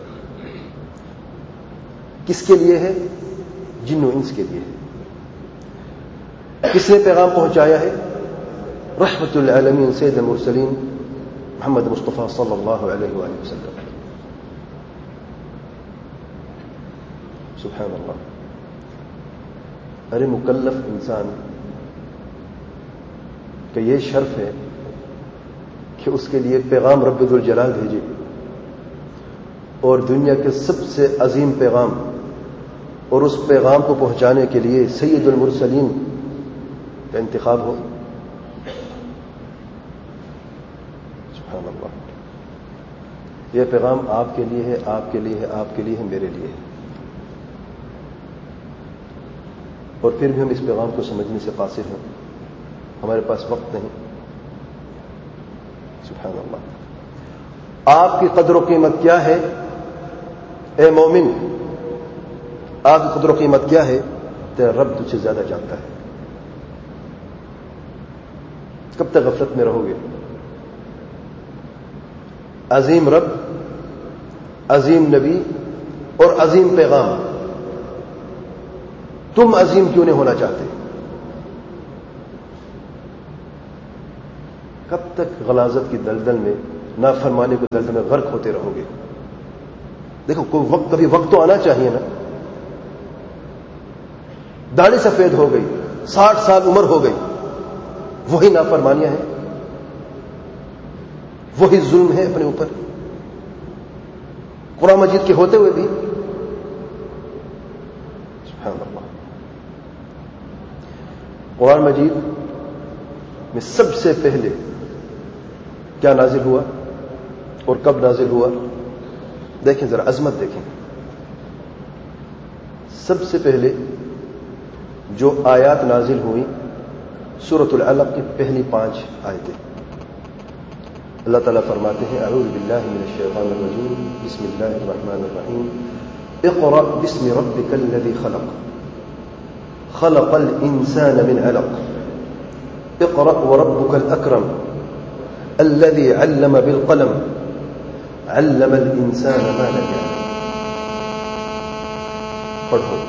کس کے لیے ہے؟ جن و انس کے لیے ہے۔ کس نے پیغام پہنچایا ہے؟ رحمت للعالمین سید المرسلین محمد مصطفیٰ صلی اللہ علیہ وآلہ وسلم۔ سبحان اللہ۔ ارے مکلف انسان کہ یہ شرف ہے کہ اس کے لیے پیغام رب ذو الجلال بھیجے، اور دنیا کے سب سے عظیم پیغام، اور اس پیغام کو پہنچانے کے لیے سید المرسلین کا انتخاب ہو۔ سبحان اللہ۔ یہ پیغام آپ کے لیے ہے، آپ کے لیے ہے، آپ کے لیے ہے، میرے لیے ہے، اور پھر بھی ہم اس پیغام کو سمجھنے سے قاصر ہیں، ہمارے پاس وقت نہیں۔ سبحان اللہ۔ آپ کی قدر و قیمت کیا ہے اے مومن؟ آپ کی قدر و قیمت کیا ہے؟ تیرا رب تجھ سے زیادہ جانتا ہے۔ کب تک غفلت میں رہو گے؟ عظیم رب، عظیم نبی اور عظیم پیغام، تم عظیم کیوں نہیں ہونا چاہتے؟ کب تک غلاظت کی دلدل میں نافرمانی کو دلدل میں غرق ہوتے رہو گے. دیکھو کبھی وقت تو آنا چاہیے نا. داڑھی سفید ہو گئی, 60 سال عمر ہو گئی, وہی نافرمانیاں ہیں, وہی ظلم ہے اپنے اوپر. قرآن مجید کے ہوتے ہوئے بھی سبحان اللہ. قرآن مجید میں سب سے پہلے کیا نازل ہوا اور کب نازل ہوا؟ دیکھیں ذرا عظمت دیکھیں. سب سے پہلے جو آیات نازل ہوئی سورۃ العلق کی پہلی 5 آیتیں. اللہ تعالیٰ فرماتے ہیں اعوذ باللہ من الشیطان الرجیم بسم اللہ الرحمن الرحیم اقرأ باسم ربک الذی خلق خلق الانسان من علق اقرأ وربک الاکرم الذي علم بالقلم علم الانسان ما لم يعلم. پڑھو.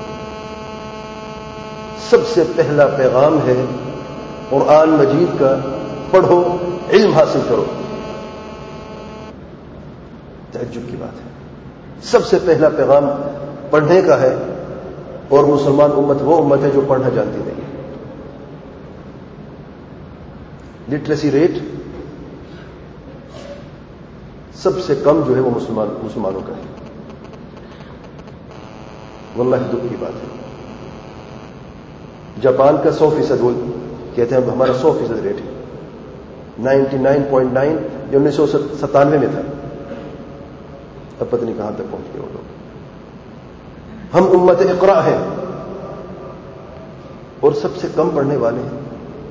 سب سے پہلا پیغام ہے قرآن مجید کا, پڑھو, علم حاصل کرو. تعجب کی بات ہے. سب سے پہلا پیغام پڑھنے کا ہے, اور مسلمان امت وہ امت ہے جو پڑھنا جانتی نہیں. لٹریسی ریٹ سب سے کم جو ہے وہ مسلمانوں کا ہے. واللہ دکھ کی بات ہے. جاپان کا 100% وہ کہتے ہیں ہمارا 100% ریٹ ہے. 99.9 جو 1997 میں تھا, اب پتہ نہیں کہاں تک پہنچ گئے وہ لوگ. ہم امت اقرا ہیں اور سب سے کم پڑھنے والے ہیں.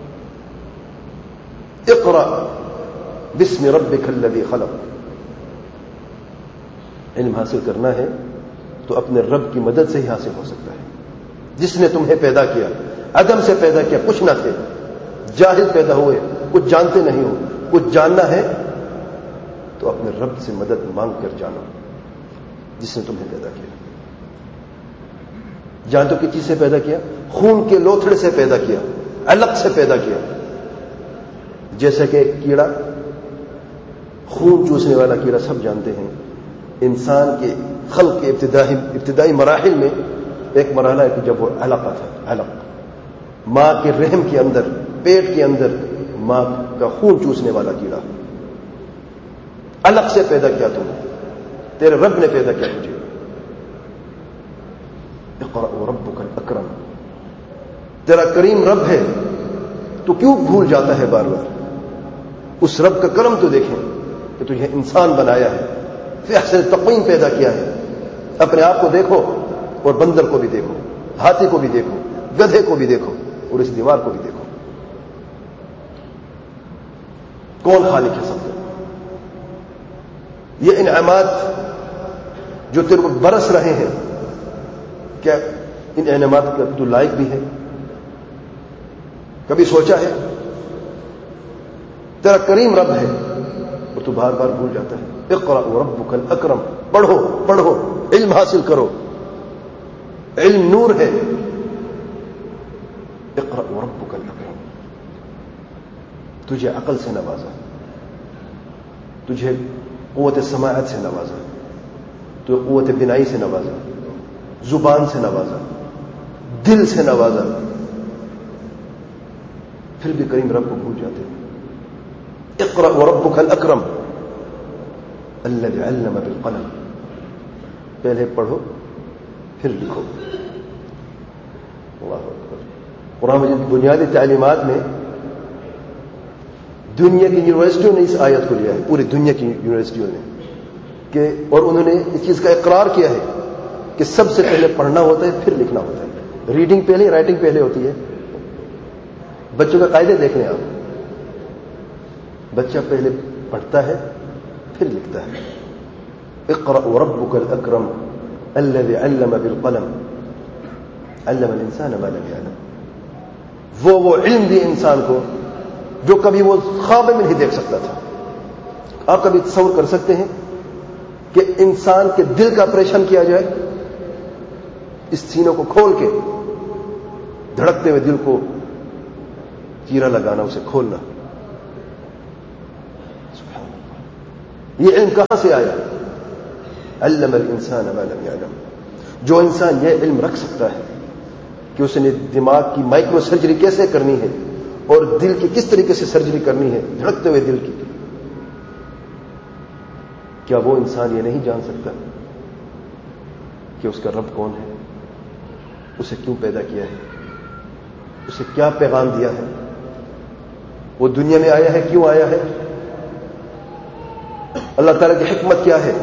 اقرا بسم ربک الذی خلق. علم حاصل کرنا ہے تو اپنے رب کی مدد سے ہی حاصل ہو سکتا ہے, جس نے تمہیں پیدا کیا, عدم سے پیدا کیا, کچھ نہ تھے, جاہل پیدا ہوئے, کچھ جانتے نہیں ہو. کچھ جاننا ہے تو اپنے رب سے مدد مانگ کر جانو جس نے تمہیں پیدا کیا. جان تو کس چیز سے پیدا کیا؟ خون کے لوتھڑے سے پیدا کیا, علق سے پیدا کیا. جیسے کہ کیڑا, خون چوسنے والا کیڑا سب جانتے ہیں. انسان کے خلق کے ابتدائی مراحل میں ایک مرحلہ ہے کہ جب وہ علقہ تھا. علق, ماں کے رحم کے اندر, پیٹ کے اندر ماں کا خون چوسنے والا کیڑا. علق سے پیدا کیا تمہیں, تیرے رب نے پیدا کیا تجھے. اقرأ وربک الاکرم. تیرا کریم رب ہے, تو کیوں بھول جاتا ہے بار بار؟ اس رب کا کرم تو دیکھیں کہ تجھے انسان بنایا ہے, فی احسن تقویم پیدا کیا ہے. اپنے آپ کو دیکھو اور بندر کو بھی دیکھو, ہاتھی کو بھی دیکھو, گدھے کو بھی دیکھو, اور اس دیوار کو بھی دیکھو. کون خالق ہے سب کا؟ یہ انعامات جو تیرے کو برس رہے ہیں, کیا ان انعامات کا تو لائق بھی ہے؟ کبھی سوچا ہے؟ تیرا کریم رب ہے اور تو بار بار بھول جاتا ہے. اقرأ وربک الاکرم. پڑھو پڑھو, علم حاصل کرو. علم نور ہے. اقرأ وربک الاکرم. تجھے عقل سے نوازا, تجھے قوت سماعت سے نوازا, تو قوت بینائی سے نوازا, زبان سے نوازا, دل سے نوازا, پھر بھی کریم رب کو بھول جاتے ہیں. اقرأ وربک الاکرم الذی علم بالقلم. پہلے پڑھو پھر لکھو. اللہ اکبر. قرآن مجید کی بنیادی تعلیمات میں دنیا کی یونیورسٹیوں نے اس آیت کو لیا ہے, پوری دنیا کی یونیورسٹیوں نے, کہ اور انہوں نے اس چیز کا اقرار کیا ہے کہ سب سے پہلے پڑھنا ہوتا ہے پھر لکھنا ہوتا ہے. ریڈنگ پہلے, رائٹنگ پہلے ہوتی ہے. بچوں کا قاعدے دیکھ لیں آپ. بچہ پہلے پڑھتا ہے پھر لکھتا ہے. اقرأ وربک الاکرم الذی علم بالقلم علم الانسان ما لم يعلم. وہ علم دی انسان کو جو کبھی وہ خواب میں نہیں دیکھ سکتا تھا. آپ کبھی تصور کر سکتے ہیں کہ انسان کے دل کا آپریشن کیا جائے, اس سینوں کو کھول کے, دھڑکتے ہوئے دل کو چیرا لگانا, اسے کھولنا. یہ علم کہاں سے آیا؟ علم الانسان ما لم يعلم. جو انسان یہ علم رکھ سکتا ہے کہ اس نے دماغ کی مائکرو سرجری کیسے کرنی ہے اور دل کی کس طریقے سے سرجری کرنی ہے دھڑکتے ہوئے دل کی، کیا وہ انسان یہ نہیں جان سکتا کہ اس کا رب کون ہے، اسے کیوں پیدا کیا ہے، اسے کیا پیغام دیا ہے، وہ دنیا میں آیا ہے کیوں آیا ہے، اللہ تعالیٰ کی حکمت کیا ہے،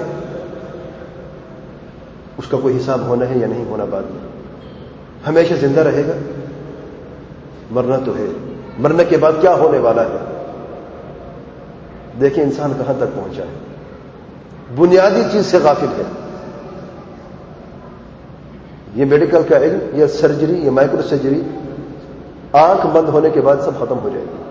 اس کا کوئی حساب ہونا ہے یا نہیں ہونا بعد میں، ہمیشہ زندہ رہے گا، مرنا تو ہے، مرنے کے بعد کیا ہونے والا ہے. دیکھیں انسان کہاں تک پہنچا ہے، بنیادی چیز سے غافل ہے. یہ میڈیکل کا علم، یہ سرجری، یہ مائکرو سرجری آنکھ بند ہونے کے بعد سب ختم ہو جائے گی.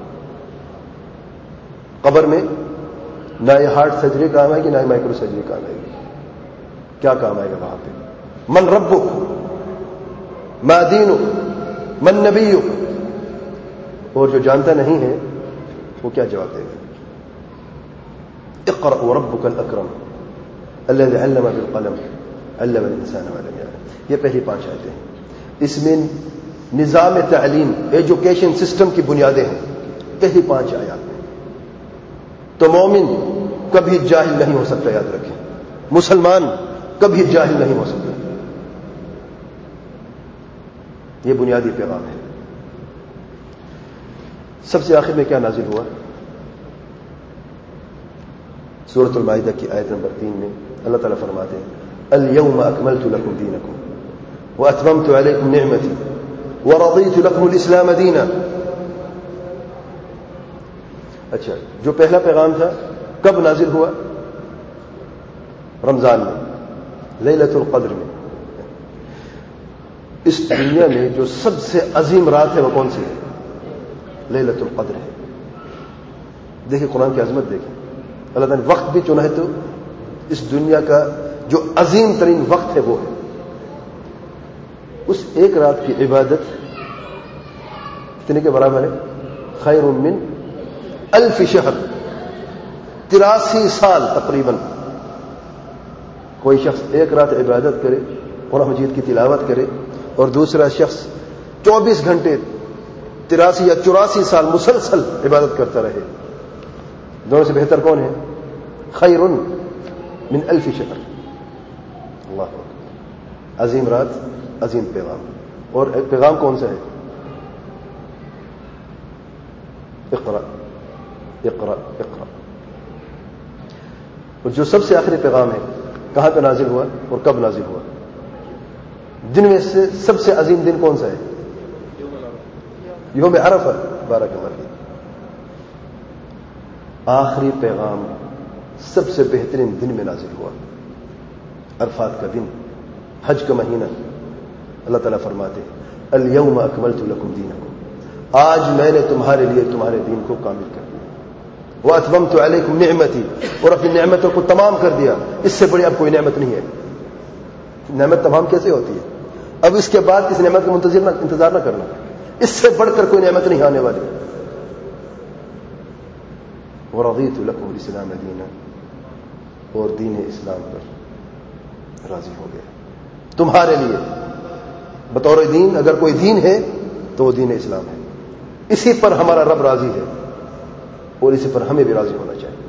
قبر میں نہ یہ ہارٹ سرجری کام آئے گی نہ یہ مائکرو سرجری کام آئے گی. کیا کام آئے گا وہاں پہ؟ من ربک، ما دینک، من نبیک. اور جو جانتا نہیں ہے وہ کیا جواب دے گا؟ اقرأ وربک الاکرم الذی علم بالقلم علم الانسان ما لم یعلم. یہ پہلی 5 آیتیں ہیں. اس میں نظام تعلیم، ایجوکیشن سسٹم کی بنیادیں ہیں. پہلی 5 آیات میں تو مومن کبھی جاہل نہیں ہو سکتا، یاد رکھیں. مسلمان کبھی جاہل نہیں ہو سکتا. یہ بنیادی پیغام ہے. سب سے آخر میں کیا نازل ہوا؟ سورۃ المائدہ کی آیت نمبر 3 میں اللہ تعالیٰ فرماتے ہیں اليوم اکملت لکم دینکم واتممت علیکم نعمتی ورضیت لکم الاسلام دینا. اچھا، جو پہلا پیغام تھا کب نازل ہوا؟ رمضان میں، لیلۃ القدر میں. اس دنیا میں جو سب سے عظیم رات ہے وہ کون سی ہے؟ لیلۃ القدر ہے. دیکھیں قرآن کی عظمت، دیکھیں اللہ تعالیٰ نے وقت بھی چنا ہے تو اس دنیا کا جو عظیم ترین وقت ہے وہ ہے. اس ایک رات کی عبادت کتنے کے برابر ہے؟ خیر من 1000 شہر، 83 سال تقریباً. کوئی شخص ایک رات عبادت کرے، قرآن مجید کی تلاوت کرے، اور دوسرا شخص 24 گھنٹے 83 یا 84 سال مسلسل عبادت کرتا رہے، دونوں سے بہتر کون ہے؟ خیر من 1000 شہر. اللہ اکبر. عظیم رات، عظیم پیغام. اور پیغام کون سا ہے؟ اقرا اقرا اقرا. اور جو سب سے آخری پیغام ہے کہاں پہ نازل ہوا اور کب نازل ہوا؟ دن میں سے سب سے عظیم دن کون سا ہے؟ یوم عرفہ. بارک اللہ فیک. آخری پیغام سب سے بہترین دن میں نازل ہوا، عرفات کا دن، حج کا مہینہ. اللہ تعالیٰ فرماتے الیوم اکملت لکم دینکم، آج میں نے تمہارے لیے تمہارے دین کو کامل کر دیا. واتممت علیکم نعمتی، اور اپنی نعمتوں کو تمام کر دیا. اس سے بڑی اب کوئی نعمت نہیں ہے. نعمت تمام کیسے ہوتی ہے؟ اب اس کے بعد کس نعمت کا انتظار نہ کرنا. اس سے بڑھ کر کوئی نعمت نہیں آنے والی. ورضیت لکم الاسلام دینا، اور دین اسلام پر راضی ہو گیا تمہارے لیے بطور دین. اگر کوئی دین ہے تو وہ دین اسلام ہے. اسی پر ہمارا رب راضی ہے اور اسی پر ہمیں بھی راضی ہونا چاہیے.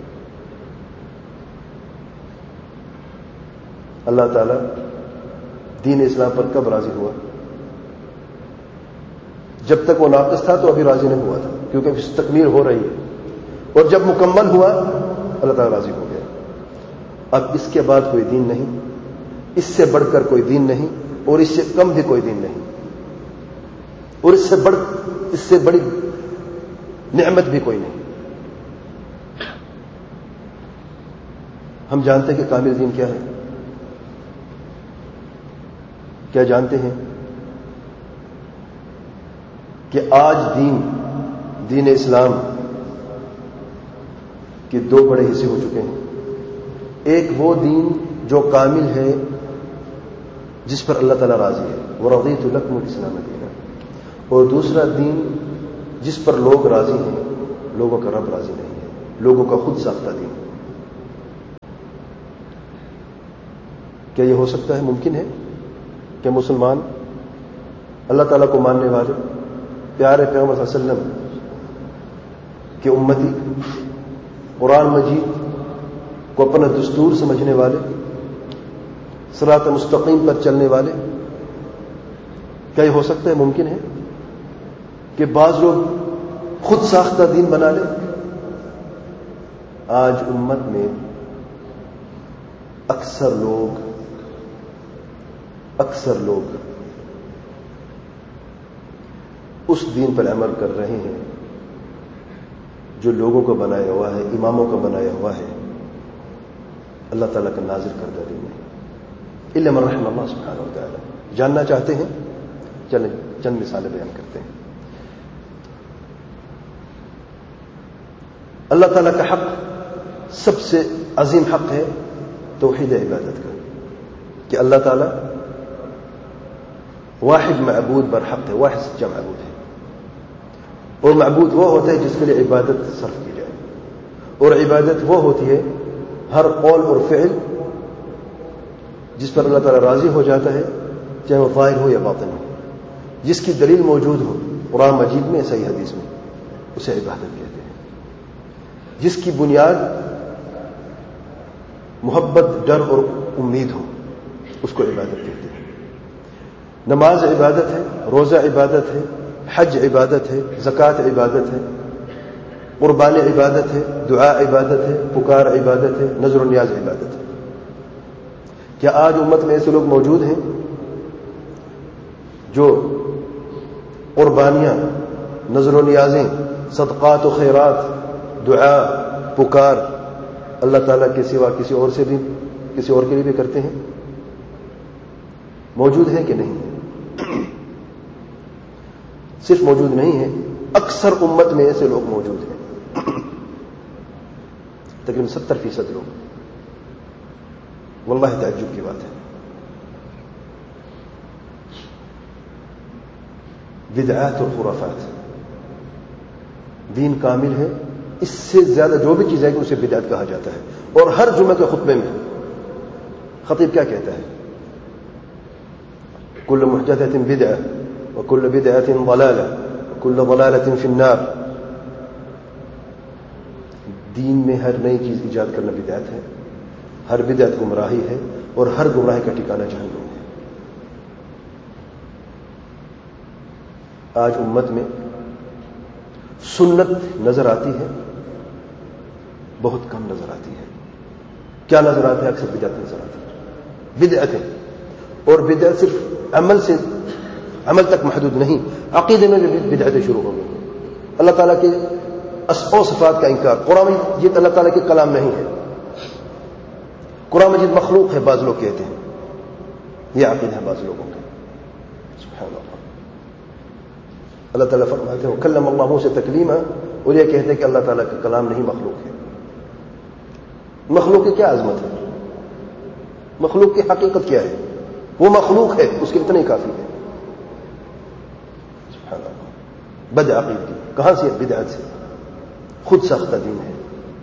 اللہ تعالیٰ دین اسلام پر کب راضی ہوا؟ جب تک وہ ناقص تھا تو ابھی راضی نہیں ہوا تھا، کیونکہ اس تکمیل ہو رہی ہے. اور جب مکمل ہوا اللہ تعالیٰ راضی ہو گیا. اب اس کے بعد کوئی دین نہیں، اس سے بڑھ کر کوئی دین نہیں، اور اس سے کم بھی کوئی دین نہیں، اور اس سے بڑی نعمت بھی کوئی نہیں. ہم جانتے ہیں کہ کامل دین کیا ہے؟ کیا جانتے ہیں کہ آج دین اسلام کے 2 بڑے حصے ہو چکے ہیں. ایک وہ دین جو کامل ہے جس پر اللہ تعالیٰ راضی ہے، ورضیت لکم الاسلام دینا. اور دوسرا دین جس پر لوگ راضی ہیں، لوگوں کا رب راضی نہیں ہے، لوگوں کا خود ساختہ دین. کیا یہ ہو سکتا ہے، ممکن ہے کہ مسلمان اللہ تعالیٰ کو ماننے والے پیارے پیغمبر صلی اللہ علیہ وسلم کے امتی، قرآن مجید کو اپنا دستور سمجھنے والے، صراط مستقیم پر چلنے والے، کیا یہ ہو سکتا ہے، ممکن ہے کہ بعض لوگ خود ساختہ دین بنا لیں؟ آج امت میں اکثر لوگ اس دین پر عمل کر رہے ہیں جو لوگوں کو بنایا ہوا ہے، اماموں کا بنایا ہوا ہے، اللہ تعالیٰ کا نازل کردہ دین ہے، الا من رحم اللہ سبحانہ و تعالی۔ جاننا چاہتے ہیں؟ چلیں چند مثالیں بیان کرتے ہیں۔ اللہ تعالیٰ کا حق سب سے عظیم حق ہے توحید عبادت کا، کہ اللہ تعالیٰ واحد معبود برحق ہے، واحد سچا معبود ہے، اور معبود وہ ہوتا ہے جس کے لیے عبادت صرف کی جائے، اور عبادت وہ ہوتی ہے ہر قول اور فعل جس پر اللہ تعالیٰ راضی ہو جاتا ہے، چاہے وہ ظاہر ہو یا باطن ہو، جس کی دلیل موجود ہو قرآن مجید میں، صحیح حدیث میں، اسے عبادت کہتے ہیں، جس کی بنیاد محبت، ڈر اور امید ہو، اس کو عبادت کہتے ہیں۔ نماز عبادت ہے، روزہ عبادت ہے، حج عبادت ہے، زکوٰۃ عبادت ہے، قربانی عبادت ہے، دعا عبادت ہے، پکار عبادت ہے، نذر و نیاز عبادت ہے۔ کیا آج امت میں ایسے لوگ موجود ہیں جو قربانیاں، نذر و نیازیں، صدقات و خیرات، دعا، پکار اللہ تعالیٰ کے سوا کسی اور کے لیے بھی کرتے ہیں؟ موجود ہیں کہ نہیں؟ صرف موجود نہیں ہے، اکثر امت میں ایسے لوگ موجود ہیں، تقریباً 70% لوگ۔ واللہ تعجب کی بات ہے۔ بدعات اور خرافات، دین کامل ہے، اس سے زیادہ جو بھی چیز ہے کہ اسے بدعت کہا جاتا ہے، اور ہر جمعہ کے خطبے میں خطیب کیا کہتا ہے؟ کل محدثۃ بدعہ وکل بدعۃ ضلالہ وکل ضلالۃ فی النار۔ دین میں ہر نئی چیز ایجاد کرنا بدعت ہے، ہر بدعت گمراہی ہے، اور ہر گمراہی کا ٹھکانہ جہنم ہے۔ آج امت میں سنت نظر آتی ہے، بہت کم نظر آتی ہے۔ کیا نظر آتا ہے؟ اکثر بدعت نظر آتی ہے، بدعتیں، اور بدعت صرف عمل تک محدود نہیں، عقیدے میں بھی بدعتیں شروع ہو گئی۔ اللہ تعالیٰ کے اسماء و صفات کا انکار، قرآن مجید اللہ تعالیٰ کے کلام نہیں ہے، قرآن مجید مخلوق ہے، بعض لوگ کہتے ہیں، یہ عقیدہ ہے بعض لوگوں کا۔ سبحان اللہ، اللہ تعالیٰ فرماتے ہیں کلم اللہ موسیٰ تکلیما، اور یہ کہتے ہیں کہ اللہ تعالیٰ کا کلام نہیں، مخلوق ہے۔ مخلوق کی کیا عظمت ہے؟ مخلوق کی حقیقت کیا ہے؟ وہ مخلوق ہے، اس کے اتنا ہی کافی ہے۔ سبحان اللہ، بد عقیدگی کہاں سے؟ بدعت سے، خود ساختہ دین ہے۔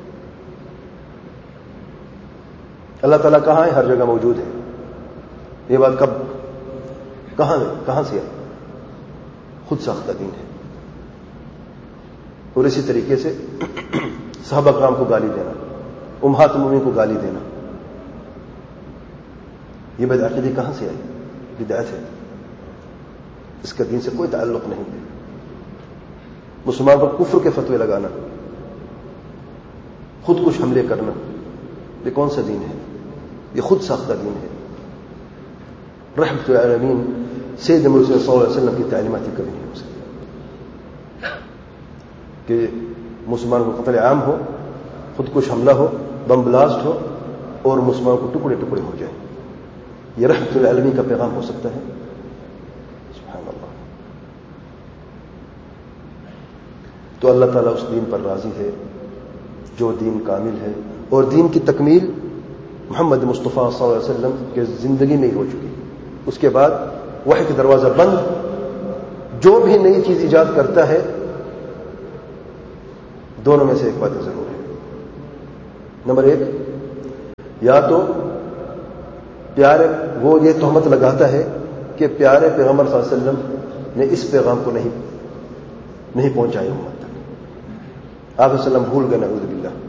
اللہ تعالیٰ کہاں ہے؟ ہر جگہ موجود ہے۔ یہ بات کہاں سے ہے؟ خود ساختہ دین ہے۔ اور اسی طریقے سے صحابہ کرام کو گالی دینا، امہات المومنین کو گالی دینا، یہ بدعقیدگی کہاں سے آئی؟ بدعت ہے، اس کا دین سے کوئی تعلق نہیں ہے۔ مسلمان پر کفر کے فتوے لگانا، خود کش حملے کرنا، یہ کون سا دین ہے؟ یہ خود ساختہ دین ہے۔ رحمت العالمین سید مرسل صلی اللہ علیہ وسلم کی تعلیمات کبھی نہیں ہو سکتی کہ مسلمان کو قتل عام ہو، خود کش حملہ ہو، بم بلاسٹ ہو، اور مسلمان کو ٹکڑے ٹکڑے ہو جائے۔ یہ رحمت العالمین کا پیغام ہو سکتا ہے؟ سبحان اللہ۔ تو اللہ تعالیٰ اس دین پر راضی ہے جو دین کامل ہے، اور دین کی تکمیل محمد مصطفیٰ صلی اللہ علیہ وسلم کے زندگی میں ہی ہو چکی۔ اس کے بعد وحی کا دروازہ بند، جو بھی نئی چیز ایجاد کرتا ہے، دونوں میں سے ایک بات ضرور ہے۔ نمبر ایک، یا تو پیارے وہ یہ تہمت لگاتا ہے کہ پیارے پیغمبر صلی اللہ علیہ وسلم نے اس پیغام کو نہیں پہنچایا امت تک. آپ صلی اللہ علیہ وسلم بھول گئے، نعوذ باللہ.